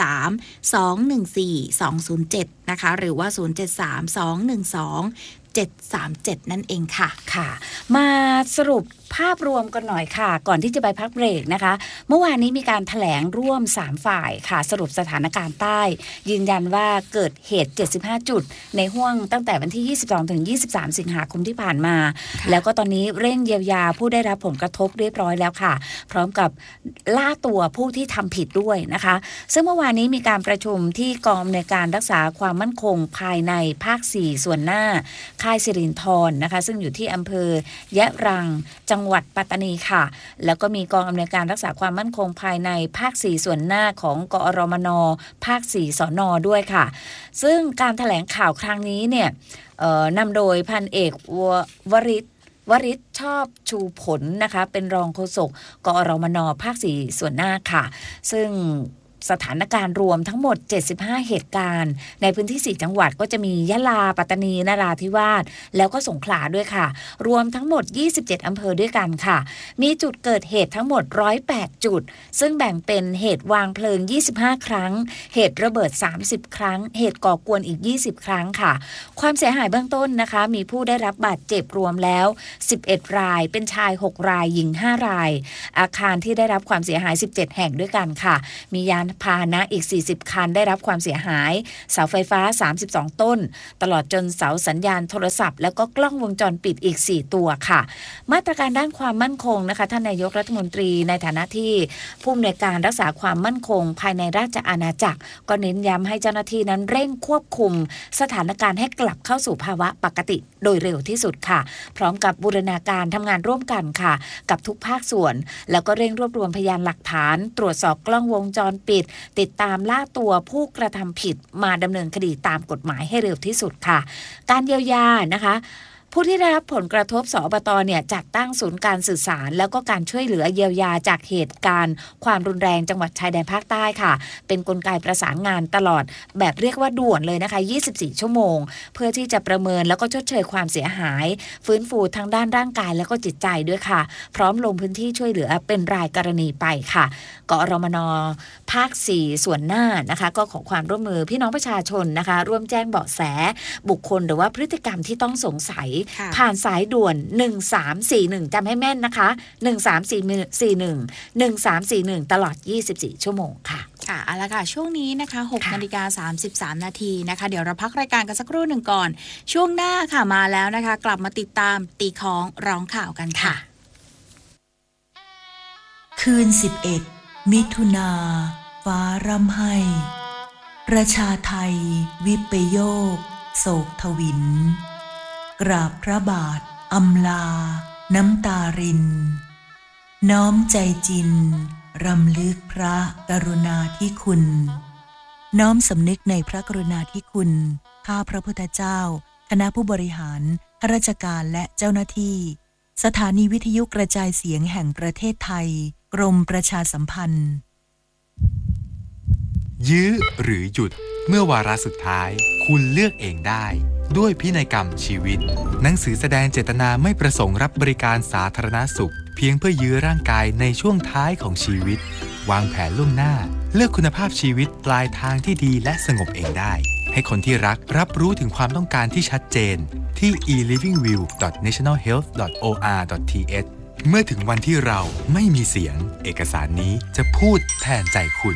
073-214-207นะคะหรือว่า073-212-737นั่นเองค่ะค่ะมาสรุปภาพรวมกันหน่อยค่ะก่อนที่จะไปพักเบรกนะคะเมื่อวานนี้มีการแถลงร่วม3ฝ่ายค่ะสรุปสถานการณ์ใต้ยืนยันว่าเกิดเหตุ75จุดในห้วงตั้งแต่วันที่22ถึง23สิงหาคมที่ผ่านมาแล้วก็ตอนนี้เร่งเยียวยาผู้ได้รับผลกระทบเรียบร้อยแล้วค่ะพร้อมกับล่าตัวผู้ที่ทำผิดด้วยนะคะซึ่งเมื่อวานนี้มีการประชุมที่กองอำนวยการรักษาความมั่นคงภายในภาค4ส่วนหน้าค่ายสิรินธรนะคะซึ่งอยู่ที่อำเภอยะรังจังหวัดปัตตานีค่ะแล้วก็มีกองอำนวยการรักษาความมั่นคงภายในภาค4ส่วนหน้าของกอรมนภาค4สนด้วยค่ะซึ่งการแถลงข่าวครั้งนี้เนี่ยนำโดยพันเอกวริศชอบชูผลนะคะเป็นรองโฆษกกอรมนภาค4ส่วนหน้าค่ะซึ่งสถานการณ์รวมทั้งหมด75เหตุการณ์ในพื้นที่4จังหวัดก็จะมียะลาปัตตานีนราธิวาสแล้วก็สงขลาด้วยค่ะรวมทั้งหมด27อำเภอด้วยกันค่ะมีจุดเกิดเหตุทั้งหมด108จุดซึ่งแบ่งเป็นเหตุวางเพลิง25ครั้งเหตุระเบิด30ครั้งเหตุก่อกวนอีก20ครั้งค่ะความเสียหายเบื้องต้นนะคะมีผู้ได้รับบาดเจ็บรวมแล้ว11รายเป็นชาย6รายหญิง5รายอาคารที่ได้รับความเสียหาย17แห่งด้วยกันค่ะมียานพาหนะอีก40คันได้รับความเสียหายเสาไฟฟ้า32ต้นตลอดจนเสาสัญญาณโทรศัพท์แล้วก็กล้องวงจรปิดอีก4ตัวค่ะมาตรการด้านความมั่นคงนะคะท่านนายกรัฐมนตรีในฐานะที่ผู้อำนวยการรักษาความมั่นคงภายในราชอาณาจักรก็เน้นย้ำให้เจ้าหน้าที่นั้นเร่งควบคุมสถานการณ์ให้กลับเข้าสู่ภาวะปกติโดยเร็วที่สุดค่ะพร้อมกับบูรณาการทำงานร่วมกันค่ะกับทุกภาคส่วนแล้วก็เร่งรวบรวมพยานหลักฐานตรวจสอบกล้องวงจรปิดดติดตามล่าตัวผู้กระทำผิดมาดำเนินคดีตามกฎหมายให้เร็วที่สุดค่ะการเยียวยานะคะผู้ที่ได้รับผลกระทบสอบต.เนี่ยจัดตั้งศูนย์การสื่อสารแล้วก็การช่วยเหลือเยียวยาจากเหตุการณ์ความรุนแรงจังหวัดชายแดนภาคใต้ค่ะเป็นกลไกประสานงานตลอดแบบเรียกว่าด่วนเลยนะคะ24ชั่วโมงเพื่อที่จะประเมินแล้วก็ชดเชยความเสียหายฟื้นฟูทางด้านร่างกายแล้วก็จิตใจด้วยค่ะพร้อมลงพื้นที่ช่วยเหลือเป็นรายกรณีไปค่ะกอรมน.ภาค4ส่วนหน้านะคะก็ขอความร่วมมือพี่น้องประชาชนนะคะร่วมแจ้งเบาะแสบุคคลหรือว่าพฤติกรรมที่ต้องสงสัยผ่านสายด่วน1341จำให้แม่นนะคะ1341ตลอด24ชั่วโมงค่ะค่ะเอาละค่ะช่วงนี้นะคะ 6:33 นาทีนะคะเดี๋ยวเราพักรายการกันสักครู่หนึ่งก่อนช่วงหน้าค่ะมาแล้วนะคะกลับมาติดตามตีของร้องข่าวกันค่ะคืน11มิถุนาฟ้าร่ำไห้ประชาไทยวิปโยคโศกทวินกราบพระบาทอำลาน้ำตารินน้อมใจจินรำลึกพระกรุณาธิคุณน้อมสำนึกในพระกรุณาธิคุณข้าพระพุทธเจ้าคณะผู้บริหารข้าราชการและเจ้าหน้าที่สถานีวิทยุกระจายเสียงแห่งประเทศไทยกรมประชาสัมพันธ์ยื้อหรือหยุดเมื่อวาระสุดท้ายคุณเลือกเองได้ด้วยพินัยกรรมชีวิตหนังสือแสดงเจตนาไม่ประสงค์รับบริการสาธารณสุขเพียงเพื่อยื้อร่างกายในช่วงท้ายของชีวิตวางแผนล่วงหน้าเลือกคุณภาพชีวิตปลายทางที่ดีและสงบเองได้ให้คนที่รักรับรู้ถึงความต้องการที่ชัดเจนที่ e-livingwill.nationalhealth.or.th เมื่อถึงวันที่เราไม่มีเสียงเอกสารนี้จะพูดแทนใจคุณ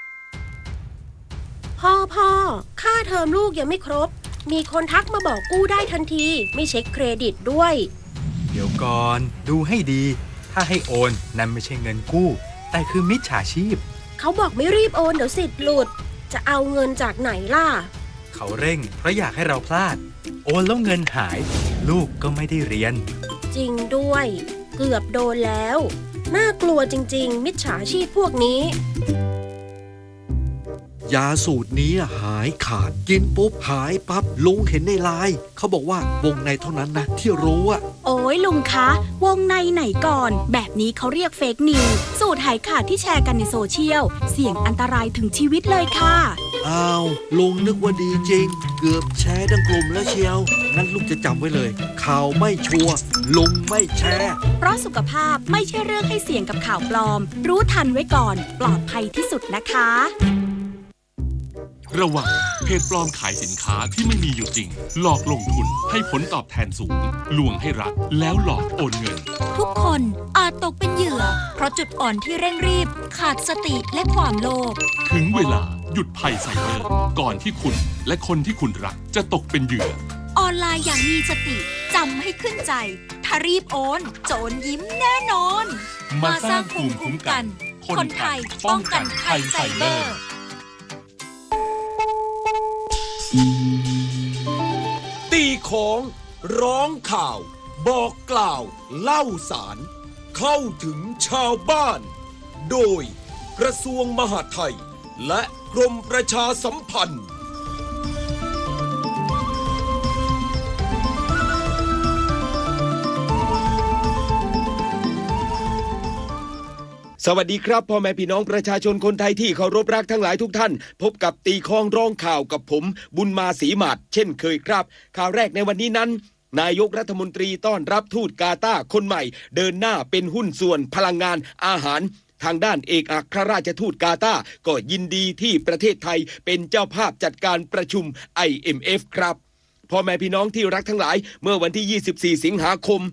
พ่อค่าเทอมลูกยังไม่ครบมีคนทักมาบอกกู้ได้ทันทีไม่เช็คเครดิตด้วยเดี๋ยวก่อนดูให้ดีถ้าให้โอนนั่นไม่ใช่เงินกู้แต่คือมิจฉาชีพเขาบอกไม่รีบโอนเดี๋ยวสิทธิ์หลุดจะเอาเงินจากไหนล่ะเขาเร่งเพราะอยากให้เราพลาดโอนแล้วเงินหายลูกก็ไม่ได้เรียนจริงด้วยเกือบโดนแล้วน่ากลัวจริงๆมิจฉาชีพพวกนี้ยาสูตรนี้หายขาดกินปุ๊บหายปั๊บลุงเห็นในไลน์เขาบอกว่าวงในเท่านั้นนะที่รู้อะโอ้ยลุงคะวงในไหนก่อนแบบนี้เขาเรียกเฟกนิวส์สูตรหายขาดที่แชร์กันในโซเชียลเสี่ยงอันตรายถึงชีวิตเลยค่ะอ้าวลุงนึกว่าดีจริงเกือบแชร์ทั้งกลุ่มแล้วเชียวงั้นลุงจะจำไว้เลยข่าวไม่ชัวร์ลุงไม่แชร์เพราะสุขภาพไม่ใช่เรื่องให้เสี่ยงกับข่าวปลอมรู้ทันไว้ก่อนปลอดภัยที่สุดนะคะระวังเพจปลอมขายสินค้าที่ไม่มีอยู่จริงหลอกลงทุนให้ผลตอบแทนสูงลวงให้รักแล้วหลอกโอนเงินทุกคนอาจตกเป็นเหยื่อเพราะจุดอ่อนที่เร่งรีบขาดสติและความโลภถึงเวลาหยุดภัยไซเบอร์ก่อนที่คุณและคนที่คุณรักจะตกเป็นเหยื่อออนไลน์อย่างมีสติจำให้ขึ้นใจถ้ารีบโอนโจรยิ้มแน่นอนมาสร้างภูมิคุ้มกันคนไทยป้องกันภัยไซเบอร์ตีของร้องข่าวบอกกล่าวเล่าสารเข้าถึงชาวบ้านโดยกระทรวงมหาดไทยและกรมประชาสัมพันธ์สวัสดีครับพ่อแม่พี่น้องประชาชนคนไทยที่เคารพรักทั้งหลายทุกท่านพบกับตีข้องร้องข่าวกับผมบุญมาศรีหมาดเช่นเคยครับข่าวแรกในวันนี้นั้นนายกรัฐมนตรีต้อนรับทูตกาตาร์คนใหม่เดินหน้าเป็นหุ้นส่วนพลังงานอาหารทางด้านเอกอัครราชทูตกาตาร์ก็ยินดีที่ประเทศไทยเป็นเจ้าภาพจัดการประชุม IMF ครับพ่อแม่พี่น้องที่รักทั้งหลายเมื่อวันที่24สิงหาคม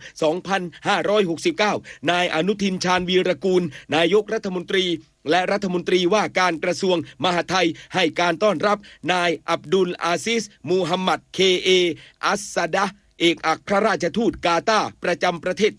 2569นายอนุทินชาญวีรกูลนายกรัฐมนตรีและรัฐมนตรีว่าการกระทรวงมหาดไทยให้การต้อนรับนายอับดุลอาซิสมูฮัมหมัดเคเออัสซาดะเอกอัครราชทูตกาตาร์ประจำประเทศไทย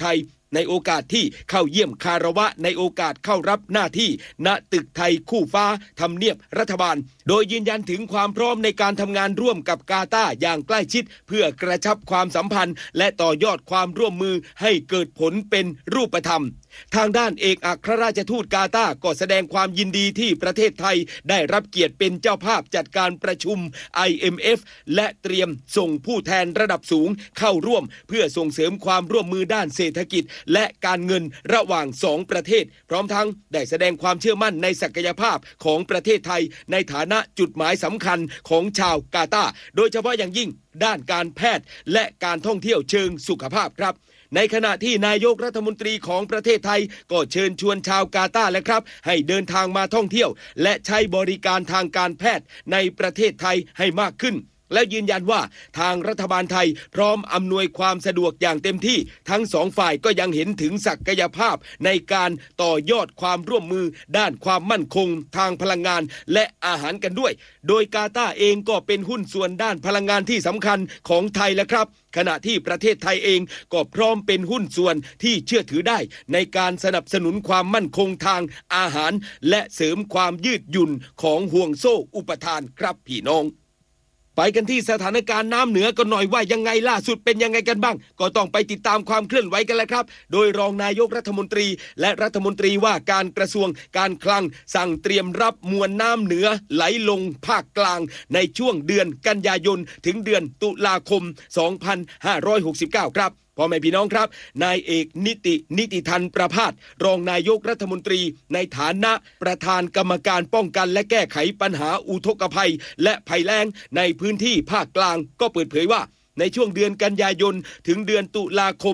ในโอกาสที่เข้าเยี่ยมคารวะในโอกาสเข้ารับหน้าที่ณตึกไทยคู่ฟ้าทำเนียบรัฐบาลโดยยืนยันถึงความพร้อมในการทำงานร่วมกับกาตาร์อย่างใกล้ชิดเพื่อกระชับความสัมพันธ์และต่อยอดความร่วมมือให้เกิดผลเป็นรูปธรรมทางด้านเอกอัครราชทูตกาตาร์ก็แสดงความยินดีที่ประเทศไทยได้รับเกียรติเป็นเจ้าภาพจัดการประชุม IMF และเตรียมส่งผู้แทนระดับสูงเข้าร่วมเพื่อส่งเสริมความร่วมมือด้านเศรษฐกิจและการเงินระหว่าง2ประเทศพร้อมทั้งได้แสดงความเชื่อมั่นในศักยภาพของประเทศไทยในฐานะจุดหมายสำคัญของชาวกาตาร์โดยเฉพาะอย่างยิ่งด้านการแพทย์และการท่องเที่ยวเชิงสุขภาพครับในขณะที่นายกรัฐมนตรีของประเทศไทยก็เชิญชวนชาวกาตาร์และครับให้เดินทางมาท่องเที่ยวและใช้บริการทางการแพทย์ในประเทศไทยให้มากขึ้นและยืนยันว่าทางรัฐบาลไทยพร้อมอำนวยความสะดวกอย่างเต็มที่ทั้งสองฝ่ายก็ยังเห็นถึงศักยภาพในการต่อยอดความร่วมมือด้านความมั่นคงทางพลังงานและอาหารกันด้วยโดยกาตาร์เองก็เป็นหุ้นส่วนด้านพลังงานที่สำคัญของไทยและครับขณะที่ประเทศไทยเองก็พร้อมเป็นหุ้นส่วนที่เชื่อถือได้ในการสนับสนุนความมั่นคงทางอาหารและเสริมความยืดหยุ่นของห่วงโซ่อุปทานครับพี่น้องไปกันที่สถานการณ์น้ำเหนือกันหน่อยว่ายังไงล่าสุดเป็นยังไงกันบ้างก็ต้องไปติดตามความเคลื่อนไหวกันแล้วครับโดยรองนายกรัฐมนตรีและรัฐมนตรีว่าการกระทรวงการคลังสั่งเตรียมรับมวลน้ำเหนือไหลลงภาคกลางในช่วงเดือนกันยายนถึงเดือนตุลาคม 2569 ครับพ่อแม่พี่น้องครับนายเอกนิติทันประภาสรองนายกรัฐมนตรีในฐานะประธานกรรมการป้องกันและแก้ไขปัญหาอุทกภัยและภัยแล้งในพื้นที่ภาคกลางก็เปิดเผยว่าในช่วงเดือนกันยายนถึงเดือนตุลาคม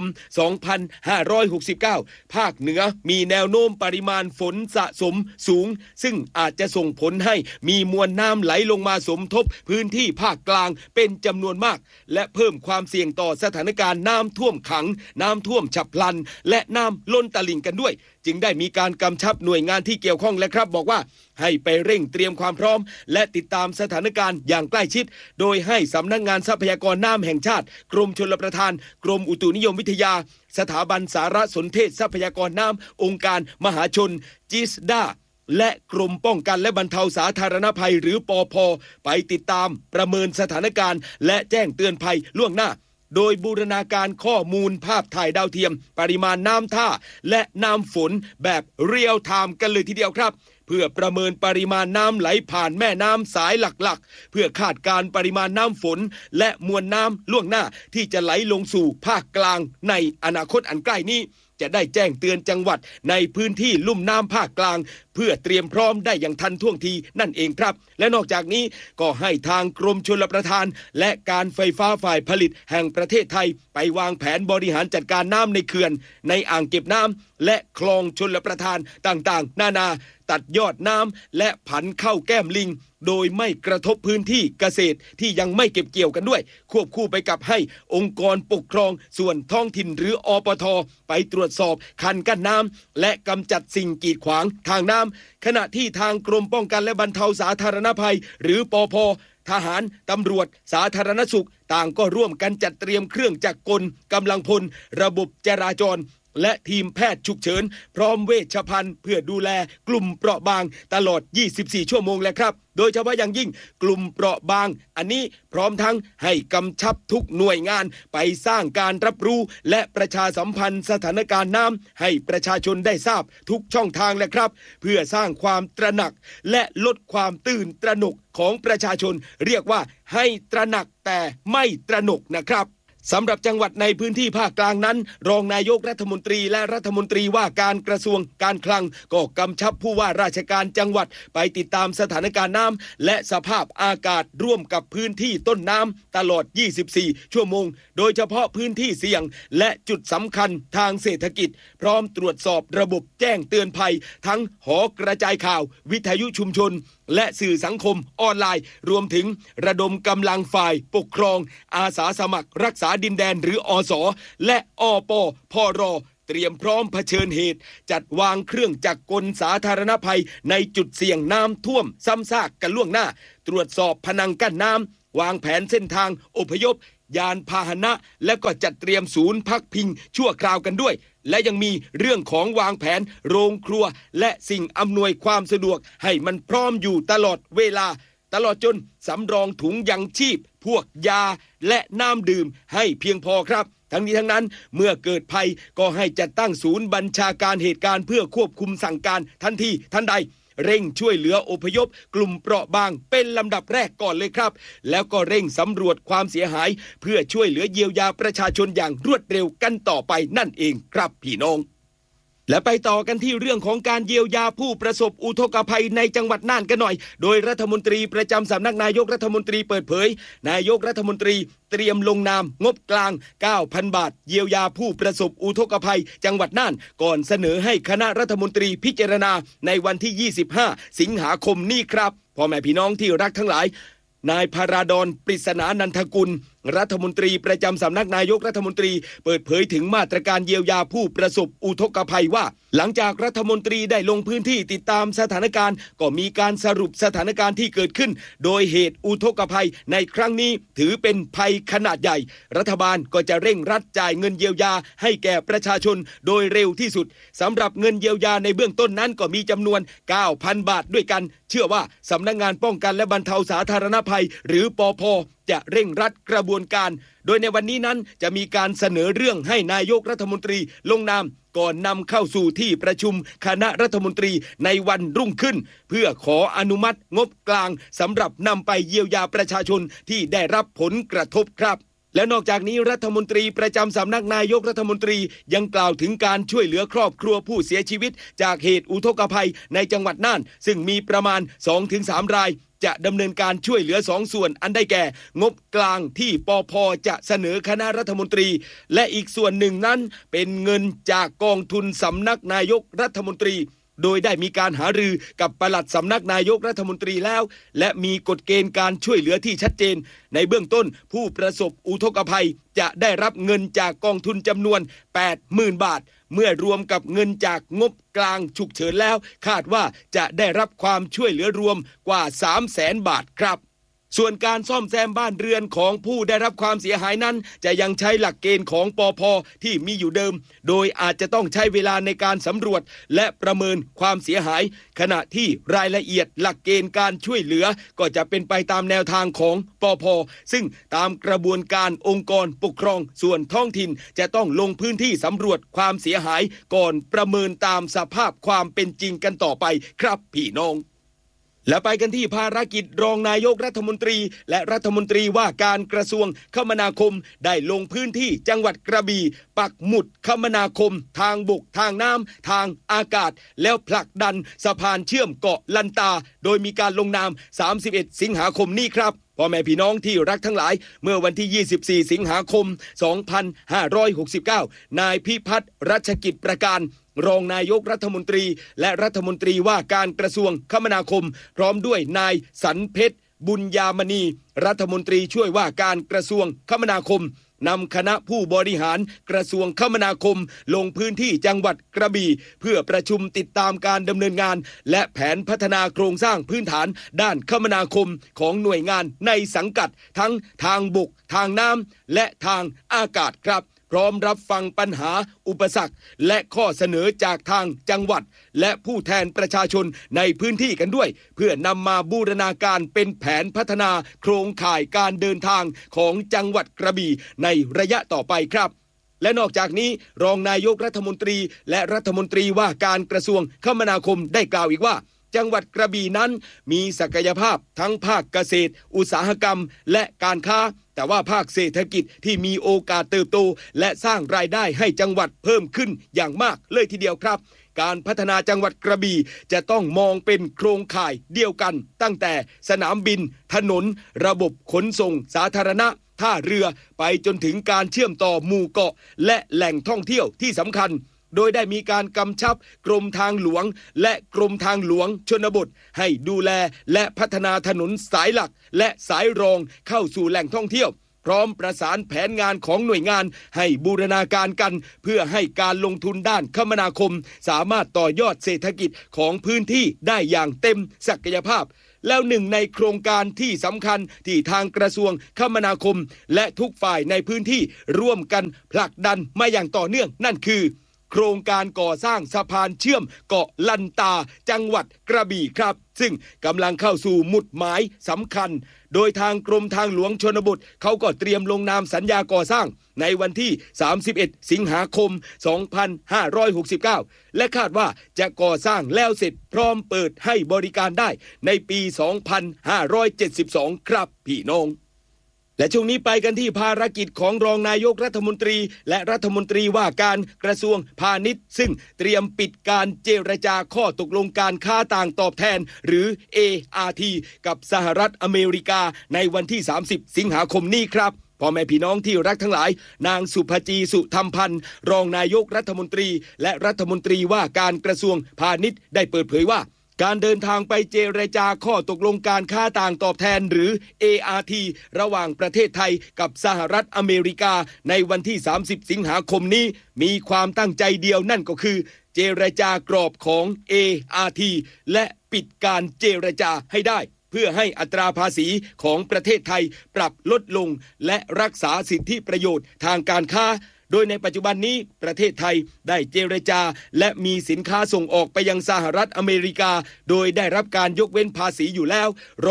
2569 ภาคเหนือมีแนวโน้มปริมาณฝนสะสมสูงซึ่งอาจจะส่งผลให้มีมวลน้ำไหลลงมาสมทบพื้นที่ภาคกลางเป็นจำนวนมากและเพิ่มความเสี่ยงต่อสถานการณ์น้ำท่วมขังน้ำท่วมฉับพลันและน้ำล้นตลิ่งกันด้วยจึงได้มีการกำชับหน่วยงานที่เกี่ยวข้องและครับบอกว่าให้ไปเร่งเตรียมความพร้อมและติดตามสถานการณ์อย่างใกล้ชิดโดยให้สำนักงานทรัพยากรน้ำแห่งชาติกรมชลประทานกรมอุตุนิยมวิทยาสถาบันสารสนเทศทรัพยากรน้ำองค์การมหาชนจิสดาและกรมป้องกันและบรรเทาสาธารณภัยหรือปภ.ไปติดตามประเมินสถานการณ์และแจ้งเตือนภัยล่วงหน้าโดยบูรณาการข้อมูลภาพถ่ายดาวเทียมปริมาณน้ำท่าและน้ำฝนแบบเรียลไทม์กันเลยทีเดียวครับเพื่อประเมินปริมาณน้ำไหลผ่านแม่น้ำสายหลักๆเพื่อคาดการณ์ปริมาณน้ำฝนและมวลน้ำล่วงหน้าที่จะไหลลงสู่ภาคกลางในอนาคตอันใกล้นี้จะได้แจ้งเตือนจังหวัดในพื้นที่ลุ่มน้ำภาคกลางเพื่อเตรียมพร้อมได้อย่างทันท่วงทีนั่นเองครับและนอกจากนี้ก็ให้ทางกรมชลประทานและการไฟฟ้าฝ่ายผลิตแห่งประเทศไทยไปวางแผนบริหารจัดการน้ำในเขื่อนในอ่างเก็บน้ำและคลองชลประทานต่างๆนานาตัดยอดน้ำและผันเข้าแก้มลิงโดยไม่กระทบพื้นที่เกษตรที่ยังไม่เก็บเกี่ยวกันด้วยควบคู่ไปกับให้องค์กรปกครองส่วนท้องถิ่นหรืออปท.ไปตรวจสอบคันกั้นน้ำและกำจัดสิ่งกีดขวางทางน้ำขณะที่ทางกรมป้องกันและบรรเทาสาธารณภัยหรือปภ.ทหารตำรวจสาธารณสุขต่างก็ร่วมกันจัดเตรียมเครื่องจักรกลกำลังพลระบบจราจรและทีมแพทย์ฉุกเฉินพร้อมเวชภัณฑ์เพื่อดูแลกลุ่มเปราะบางตลอด24ชั่วโมงแหละครับโดยเฉพาะอย่างยิ่งกลุ่มเปราะบางอันนี้พร้อมทั้งให้กำชับทุกหน่วยงานไปสร้างการรับรู้และประชาสัมพันธ์สถานการณ์น้ำให้ประชาชนได้ทราบทุกช่องทางแหละครับเพื่อสร้างความตระหนักและลดความตื่นตระหนกของประชาชนเรียกว่าให้ตระหนักแต่ไม่ตระหนกนะครับสำหรับจังหวัดในพื้นที่ภาคกลางนั้นรองนายกรัฐมนตรีและรัฐมนตรีว่าการกระทรวงการคลังก็กำชับผู้ว่าราชการจังหวัดไปติดตามสถานการณ์น้ำและสภาพอากาศร่วมกับพื้นที่ต้นน้ำตลอด24ชั่วโมงโดยเฉพาะพื้นที่เสี่ยงและจุดสำคัญทางเศรษฐกิจพร้อมตรวจสอบระบบแจ้งเตือนภัยทั้งหอกระจายข่าววิทยุชุมชนและสื่อสังคมออนไลน์รวมถึงระดมกำลังฝ่ายปกครองอาสาสมัครรักษาดินแดนหรืออส.และอป.พร.เตรียมพร้อมเผชิญเหตุจัดวางเครื่องจักรกลสาธารณภัยในจุดเสี่ยงน้ำท่วมซ้ำซากกันล่วงหน้าตรวจสอบพนังกั้นน้ำวางแผนเส้นทางอพยพยานพาหนะและก็จัดเตรียมศูนย์พักพิงชั่วคราวกันด้วยและยังมีเรื่องของวางแผนโรงครัวและสิ่งอำนวยความสะดวกให้มันพร้อมอยู่ตลอดเวลาตลอดจนสำรองถุงยังชีพพวกยาและน้ำดื่มให้เพียงพอครับทั้งนี้ทั้งนั้นเมื่อเกิดภัยก็ให้จัดตั้งศูนย์บัญชาการเหตุการณ์เพื่อควบคุมสั่งการทันทีทันใดเร่งช่วยเหลืออพยพกลุ่มเปราะบางเป็นลำดับแรกก่อนเลยครับแล้วก็เร่งสำรวจความเสียหายเพื่อช่วยเหลือเยียวยาประชาชนอย่างรวดเร็วกันต่อไปนั่นเองครับพี่น้องและไปต่อกันที่เรื่องของการเยียวยาผู้ประสบอุทกภัยในจังหวัดน่านกันหน่อยโดยรัฐมนตรีประจำสำนักนายกรัฐมนตรีเปิดเผยนายกรัฐมนตรีเตรียมลงนามงบกลาง 9,000 บาทเยียวยาผู้ประสบอุทกภัยจังหวัดน่านก่อนเสนอให้คณะรัฐมนตรีพิจารณาในวันที่ 25 สิงหาคมนี้ครับพ่อแม่พี่น้องที่รักทั้งหลายนายพาราดอนปริศนานันทกุลรัฐมนตรีประจำสำนักนายกรัฐมนตรีเปิดเผยถึงมาตรการเยียวยาผู้ประสบอุทกภัยว่าหลังจากรัฐมนตรีได้ลงพื้นที่ติดตามสถานการณ์ก็มีการสรุปสถานการณ์ที่เกิดขึ้นโดยเหตุอุทกภัยในครั้งนี้ถือเป็นภัยขนาดใหญ่รัฐบาลก็จะเร่งรัดจ่ายเงินเยียวยาให้แก่ประชาชนโดยเร็วที่สุดสำหรับเงินเยียวยาในเบื้องต้นนั้นก็มีจำนวน 9,000 บาทด้วยกันเชื่อว่าสำนักงานป้องกันและบรรเทาสาธารณภัยหรือปภ.จะเร่งรัดกระบวนการโดยในวันนี้นั้นจะมีการเสนอเรื่องให้นายกรัฐมนตรีลงนามก่อนนำเข้าสู่ที่ประชุมคณะรัฐมนตรีในวันรุ่งขึ้นเพื่อขออนุมัติงบกลางสำหรับนำไปเยียวยาประชาชนที่ได้รับผลกระทบครับและนอกจากนี้รัฐมนตรีประจำสำนักนายกรัฐมนตรียังกล่าวถึงการช่วยเหลือครอบครัวผู้เสียชีวิตจากเหตุอุทกภัยในจังหวัดน่านซึ่งมีประมาณ 2-3 รายจะดำเนินการช่วยเหลือ2ส่วนอันได้แก่งบกลางที่ปภ.จะเสนอคณะรัฐมนตรีและอีกส่วนหนึ่งนั้นเป็นเงินจากกองทุนสำนักนายกรัฐมนตรีโดยได้มีการหารือกับปลัดสำนักนายกรัฐมนตรีแล้วและมีกฎเกณฑ์การช่วยเหลือที่ชัดเจนในเบื้องต้นผู้ประสบอุทกภัยจะได้รับเงินจากกองทุนจำนวน 80,000 บาทเมื่อรวมกับเงินจากงบกลางฉุกเฉินแล้วคาดว่าจะได้รับความช่วยเหลือรวมกว่า 300,000 บาทครับส่วนการซ่อมแซมบ้านเรือนของผู้ได้รับความเสียหายนั้นจะยังใช้หลักเกณฑ์ของปภ.ที่มีอยู่เดิมโดยอาจจะต้องใช้เวลาในการสำรวจและประเมินความเสียหายขณะที่รายละเอียดหลักเกณฑ์การช่วยเหลือก็จะเป็นไปตามแนวทางของปภ.ซึ่งตามกระบวนการองค์กรปกครองส่วนท้องถิ่นจะต้องลงพื้นที่สำรวจความเสียหายก่อนประเมินตามสภาพความเป็นจริงกันต่อไปครับพี่น้องและไปกันที่ภารกิจรองนายกรัฐมนตรีและรัฐมนตรีว่าการกระทรวงคมนาคมได้ลงพื้นที่จังหวัดกระบี่ปักหมุดคมนาคมทางบกทางน้ำทางอากาศแล้วผลักดันสะพานเชื่อมเกาะลันตาโดยมีการลงนาม31 สิงหาคมนี้ครับพ่อแม่พี่น้องที่รักทั้งหลายเมื่อวันที่ 24 สิงหาคม 2569 นายพิพัฒน์รัชกิจประการรองนายกรัฐมนตรีและรัฐมนตรีว่าการกระทรวงคมนาคมพร้อมด้วยนายสันเพชรบุญญามณีรัฐมนตรีช่วยว่าการกระทรวงคมนาคมนำคณะผู้บริหารกระทรวงคมนาคมลงพื้นที่จังหวัดกระบี่เพื่อประชุมติดตามการดำเนินงานและแผนพัฒนาโครงสร้างพื้นฐานด้านคมนาคมของหน่วยงานในสังกัดทั้งทางบกทางน้ำและทางอากาศครับพร้อมรับฟังปัญหาอุปสรรคและข้อเสนอจากทางจังหวัดและผู้แทนประชาชนในพื้นที่กันด้วยเพื่อนำมาบูรณาการเป็นแผนพัฒนาโครงข่ายการเดินทางของจังหวัดกระบี่ในระยะต่อไปครับและนอกจากนี้รองนายกรัฐมนตรีและรัฐมนตรีว่าการกระทรวงคมนาคมได้กล่าวอีกว่าจังหวัดกระบี่นั้นมีศักยภาพทั้งภาคเกษตรอุตสาหกรรมและการค้าแต่ว่าภาคเศรษฐกิจที่มีโอกาสเติบโตและสร้างรายได้ให้จังหวัดเพิ่มขึ้นอย่างมากเลยทีเดียวครับการพัฒนาจังหวัดกระบี่จะต้องมองเป็นโครงข่ายเดียวกันตั้งแต่สนามบินถนนระบบขนส่งสาธารณะท่าเรือไปจนถึงการเชื่อมต่อหมู่เกาะและแหล่งท่องเที่ยวที่สำคัญโดยได้มีการกำชับกรมทางหลวงและกรมทางหลวงชนบทให้ดูแลและพัฒนาถนนสายหลักและสายรองเข้าสู่แหล่งท่องเที่ยวพร้อมประสานแผนงานของหน่วยงานให้บูรณาการกันเพื่อให้การลงทุนด้านคมนาคมสามารถต่อยอดเศรษฐกิจของพื้นที่ได้อย่างเต็มศักยภาพแล้วหนึ่งในโครงการที่สำคัญที่ทางกระทรวงคมนาคมและทุกฝ่ายในพื้นที่ร่วมกันผลักดันมาอย่างต่อเนื่องนั่นคือโคครงการก่อสร้างสะพานเชื่อมเกาะลันตาจังหวัดกระบี่ครับซึ่งกำลังเข้าสู่หมุดหมายสำคัญโดยทางกรมทางหลวงชนบทเขาก็เตรียมลงนามสัญญาก่อสร้างในวันที่31สิงหาคม2569และคาดว่าจะก่อสร้างแล้วเสร็จพร้อมเปิดให้บริการได้ในปี2572ครับพี่น้องและช่วงนี้ไปกันที่ภารกิจของรองนายกรัฐมนตรีและรัฐมนตรีว่าการกระทรวงพาณิชย์ซึ่งเตรียมปิดการเจรจาข้อตกลงการค้าต่างตอบแทนหรือ ART กับสหรัฐอเมริกาในวันที่30สิงหาคมนี้ครับพ่อแม่พี่น้องที่รักทั้งหลายนางสุภจีสุธรรมพันธ์รองนายกรัฐมนตรีและรัฐมนตรีว่าการกระทรวงพาณิชย์ได้เปิดเผยว่าการเดินทางไปเจรจาข้อตกลงการค้าต่างตอบแทนหรือ ART ระหว่างประเทศไทยกับสหรัฐอเมริกาในวันที่30สิงหาคมนี้มีความตั้งใจเดียวนั่นก็คือเจรจากรอบของ ART และปิดการเจรจาให้ได้เพื่อให้อัตราภาษีของประเทศไทยปรับลดลงและรักษาสิทธิประโยชน์ทางการค้าโดยในปัจจุบันนี้ประเทศไทยได้เจรจาและมีสินค้าส่งออกไปยังสหรัฐอเมริกาโดยได้รับการยกเว้นภาษีอยู่แล้ว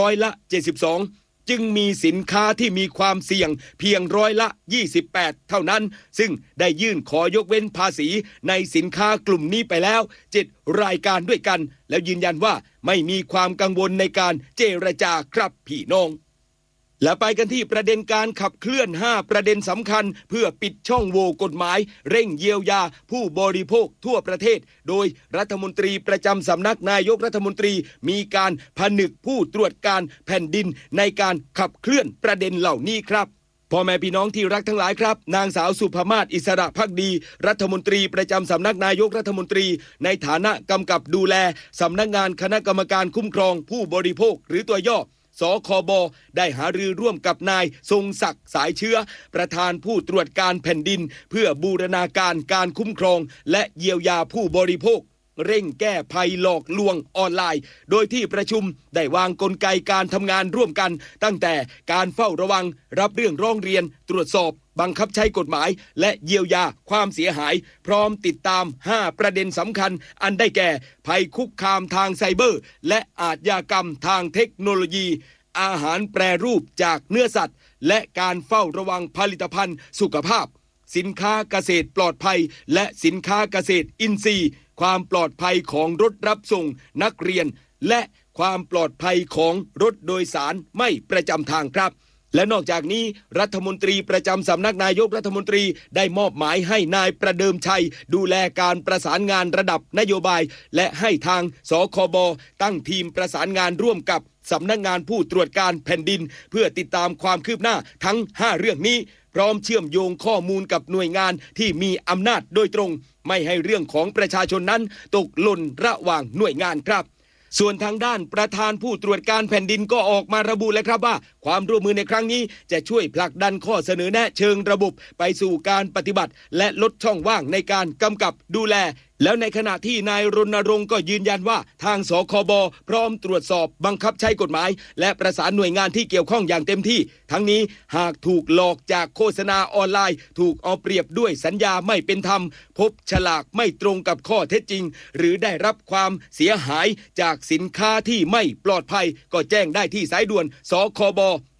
72%จึงมีสินค้าที่มีความเสี่ยงเพียง28%เท่านั้นซึ่งได้ยื่นขอยกเว้นภาษีในสินค้ากลุ่มนี้ไปแล้ว7รายการด้วยกันแล้วยืนยันว่าไม่มีความกังวลในการเจรจาครับพี่น้องและไปกันที่ประเด็นการขับเคลื่อน5ประเด็นสำคัญเพื่อปิดช่องโหว่กฎหมายเร่งเยียวยาผู้บริโภคทั่วประเทศโดยรัฐมนตรีประจำสำนักนายกรัฐมนตรีมีการผนึกผู้ตรวจการแผ่นดินในการขับเคลื่อนประเด็นเหล่านี้ครับพ่อแม่พี่น้องที่รักทั้งหลายครับนางสาวสุภมาศอิสระภักดีรัฐมนตรีประจำสำนักนายกรัฐมนตรีในฐานะกำกับดูแลสำนักงานคณะกรรมการคุ้มครองผู้บริโภคหรือตัวย่อสคบได้หารือร่วมกับนายทรงศักดิ์สายเชื้อประธานผู้ตรวจการแผ่นดินเพื่อบูรณาการการคุ้มครองและเยียวยาผู้บริโภคเร่งแก้ภัยหลอกลวงออนไลน์โดยที่ประชุมได้วางกลไกการทำงานร่วมกันตั้งแต่การเฝ้าระวังรับเรื่องร้องเรียนตรวจสอบบังคับใช้กฎหมายและเยียวยาความเสียหายพร้อมติดตาม5ประเด็นสำคัญอันได้แก่ภัยคุกคามทางไซเบอร์และอาชญากรรมทางเทคโนโลยีอาหารแปรรูปจากเนื้อสัตว์และการเฝ้าระวังผลิตภัณฑ์สุขภาพสินค้าเกษตรปลอดภัยและสินค้าเกษตรอินทรีย์ความปลอดภัยของรถรับส่งนักเรียนและความปลอดภัยของรถโดยสารไม่ประจำทางครับและนอกจากนี้รัฐมนตรีประจำสำนักนายกรัฐมนตรีได้มอบหมายให้นายประเดิมชัยดูแลการประสานงานระดับนโยบายและให้ทางสคบตั้งทีมประสานงานร่วมกับสำนักงานผู้ตรวจการแผ่นดินเพื่อติดตามความคืบหน้าทั้ง5เรื่องนี้พร้อมเชื่อมโยงข้อมูลกับหน่วยงานที่มีอำนาจโดยตรงไม่ให้เรื่องของประชาชนนั้นตกหล่นระหว่างหน่วยงานครับส่วนทางด้านประธานผู้ตรวจการแผ่นดินก็ออกมาระบุเลยครับว่าความร่วมมือในครั้งนี้จะช่วยผลักดันข้อเสนอแนะเชิงระบบไปสู่การปฏิบัติและลดช่องว่างในการกำกับดูแลแล้วในขณะที่นายรณรงค์ก็ยืนยันว่าทางสคบพร้อมตรวจสอบบังคับใช้กฎหมายและประสานหน่วยงานที่เกี่ยวข้องอย่างเต็มที่ทั้งนี้หากถูกหลอกจากโฆษณาออนไลน์ถูกเอาเปรียบด้วยสัญญาไม่เป็นธรรมพบฉลากไม่ตรงกับข้อเท็จจริงหรือได้รับความเสียหายจากสินค้าที่ไม่ปลอดภัยก็แจ้งได้ที่สายด่วนสคบ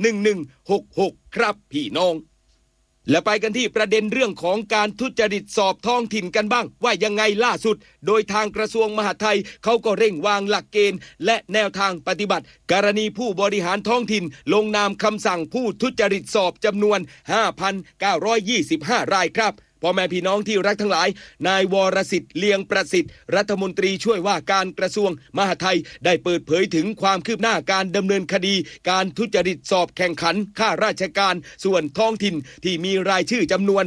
1166ครับพี่น้องและไปกันที่ประเด็นเรื่องของการทุจริตสอบท้องถิ่นกันบ้างว่ายังไงล่าสุดโดยทางกระทรวงมหาดไทยเขาก็เร่งวางหลักเกณฑ์และแนวทางปฏิบัติกรณีผู้บริหารท้องถิ่นลงนามคำสั่งผู้ทุจริตสอบจำนวน 5,925 รายครับพ่อแม่พี่น้องที่รักทั้งหลายนายวรสิทธิ์เลียงประสิทธิ์รัฐมนตรีช่วยว่าการกระทรวงมหาดไทยได้เปิดเผยถึงความคืบหน้าการดำเนินคดีการทุจริตสอบแข่งขันข้าราชการส่วนท้องถิ่นที่มีรายชื่อจำนวน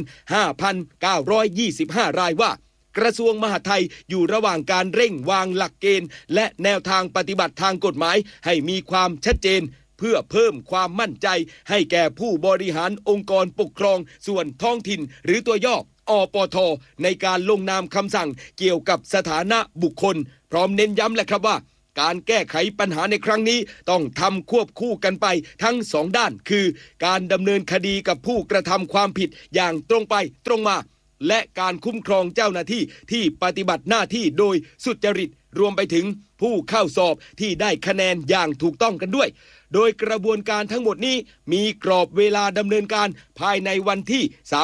5,925 รายว่ากระทรวงมหาดไทยอยู่ระหว่างการเร่งวางหลักเกณฑ์และแนวทางปฏิบัติทางกฎหมายให้มีความชัดเจนเพื่อเพิ่มความมั่นใจให้แก่ผู้บริหารองค์กรปกครองส่วนท้องถิ่นหรือตัวย่ออปท.ในการลงนามคำสั่งเกี่ยวกับสถานะบุคคลพร้อมเน้นย้ำแหละครับว่าการแก้ไขปัญหาในครั้งนี้ต้องทำควบคู่กันไปทั้งสองด้านคือการดำเนินคดีกับผู้กระทำความผิดอย่างตรงไปตรงมาและการคุ้มครองเจ้าหน้าที่ที่ปฏิบัติหน้าที่โดยสุจริตรวมไปถึงผู้เข้าสอบที่ได้คะแนนอย่างถูกต้องกันด้วยโดยกระบวนการทั้งหมดนี้มีกรอบเวลาดำเนินการภายในวันที่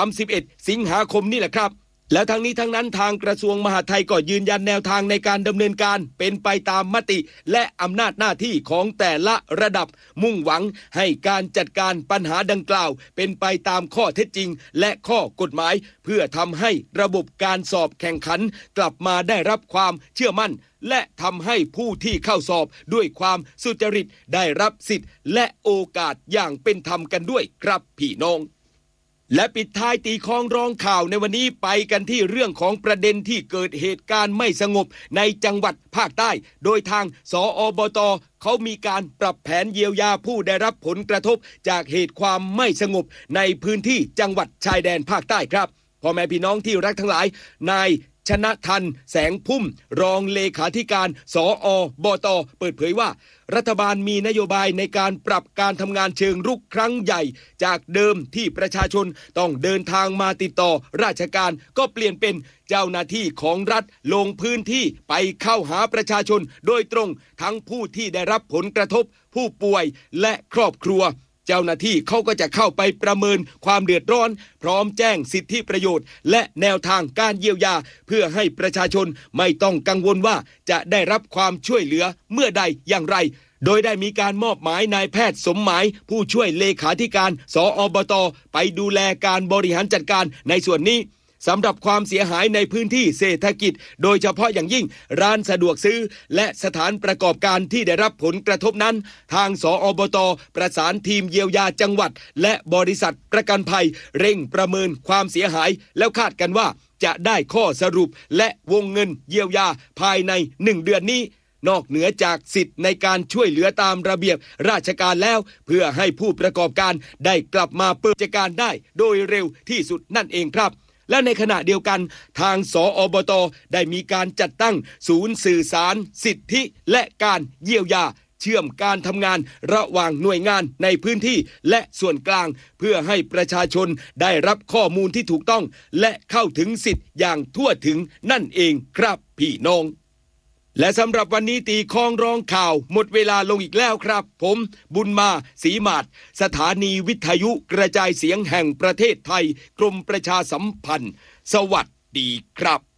31สิงหาคมนี่แหละครับและทั้งนี้ทั้งนั้นทางกระทรวงมหาดไทยก็ยืนยันแนวทางในการดำเนินการเป็นไปตามมติและอำนาจหน้าที่ของแต่ละระดับมุ่งหวังให้การจัดการปัญหาดังกล่าวเป็นไปตามข้อเท็จจริงและข้อกฎหมายเพื่อทำให้ระบบการสอบแข่งขันกลับมาได้รับความเชื่อมั่นและทำให้ผู้ที่เข้าสอบด้วยความสุจริตได้รับสิทธิ์และโอกาสอย่างเป็นธรรมกันด้วยครับพี่น้องและปิดท้ายตีคล้องร้องข่าวในวันนี้ไปกันที่เรื่องของประเด็นที่เกิดเหตุการณ์ไม่สงบในจังหวัดภาคใต้โดยทางสอบต.เขามีการปรับแผนเยียวยาผู้ได้รับผลกระทบจากเหตุความไม่สงบในพื้นที่จังหวัดชายแดนภาคใต้ครับพ่อแม่พี่น้องที่รักทั้งหลายนายชนะทันแสงพุ่มรองเลขาธิการสอบต.เปิดเผยว่ารัฐบาลมีนโยบายในการปรับการทำงานเชิงรุกครั้งใหญ่จากเดิมที่ประชาชนต้องเดินทางมาติดต่อราชการก็เปลี่ยนเป็นเจ้าหน้าที่ของรัฐลงพื้นที่ไปเข้าหาประชาชนโดยตรงทั้งผู้ที่ได้รับผลกระทบผู้ป่วยและครอบครัวเจ้าหน้าที่เขาก็จะเข้าไปประเมินความเดือดร้อนพร้อมแจ้งสิทธิประโยชน์และแนวทางการเยียวยาเพื่อให้ประชาชนไม่ต้องกังวลว่าจะได้รับความช่วยเหลือเมื่อใดอย่างไรโดยได้มีการมอบหมายนายแพทย์สมหมายผู้ช่วยเลขาธิการสอบต.ไปดูแลการบริหารจัดการในส่วนนี้สำหรับความเสียหายในพื้นที่เศรษฐกิจโดยเฉพาะอย่างยิ่งร้านสะดวกซื้อและสถานประกอบการที่ได้รับผลกระทบนั้นทางสอบต.ประสานทีมเยียวยาจังหวัดและบริษัทประกันภัยเร่งประเมินความเสียหายแล้วคาดกันว่าจะได้ข้อสรุปและวงเงินเยียวยาภายใน1 เดือนนี้นอกเหนือจากสิทธิ์ในการช่วยเหลือตามระเบียบราชการแล้วเพื่อให้ผู้ประกอบการได้กลับมาเปิดกิจการได้โดยเร็วที่สุดนั่นเองครับและในขณะเดียวกันทางสอบต.ได้มีการจัดตั้งศูนย์สื่อสารสิทธิและการเยียวยาเชื่อมการทำงานระหว่างหน่วยงานในพื้นที่และส่วนกลางเพื่อให้ประชาชนได้รับข้อมูลที่ถูกต้องและเข้าถึงสิทธิ์อย่างทั่วถึงนั่นเองครับพี่น้องและสำหรับวันนี้ตีคล้องร้องข่าวหมดเวลาลงอีกแล้วครับผมบุญมาศรีมาศสถานีวิทยุกระจายเสียงแห่งประเทศไทยกรมประชาสัมพันธ์สวัสดีครับ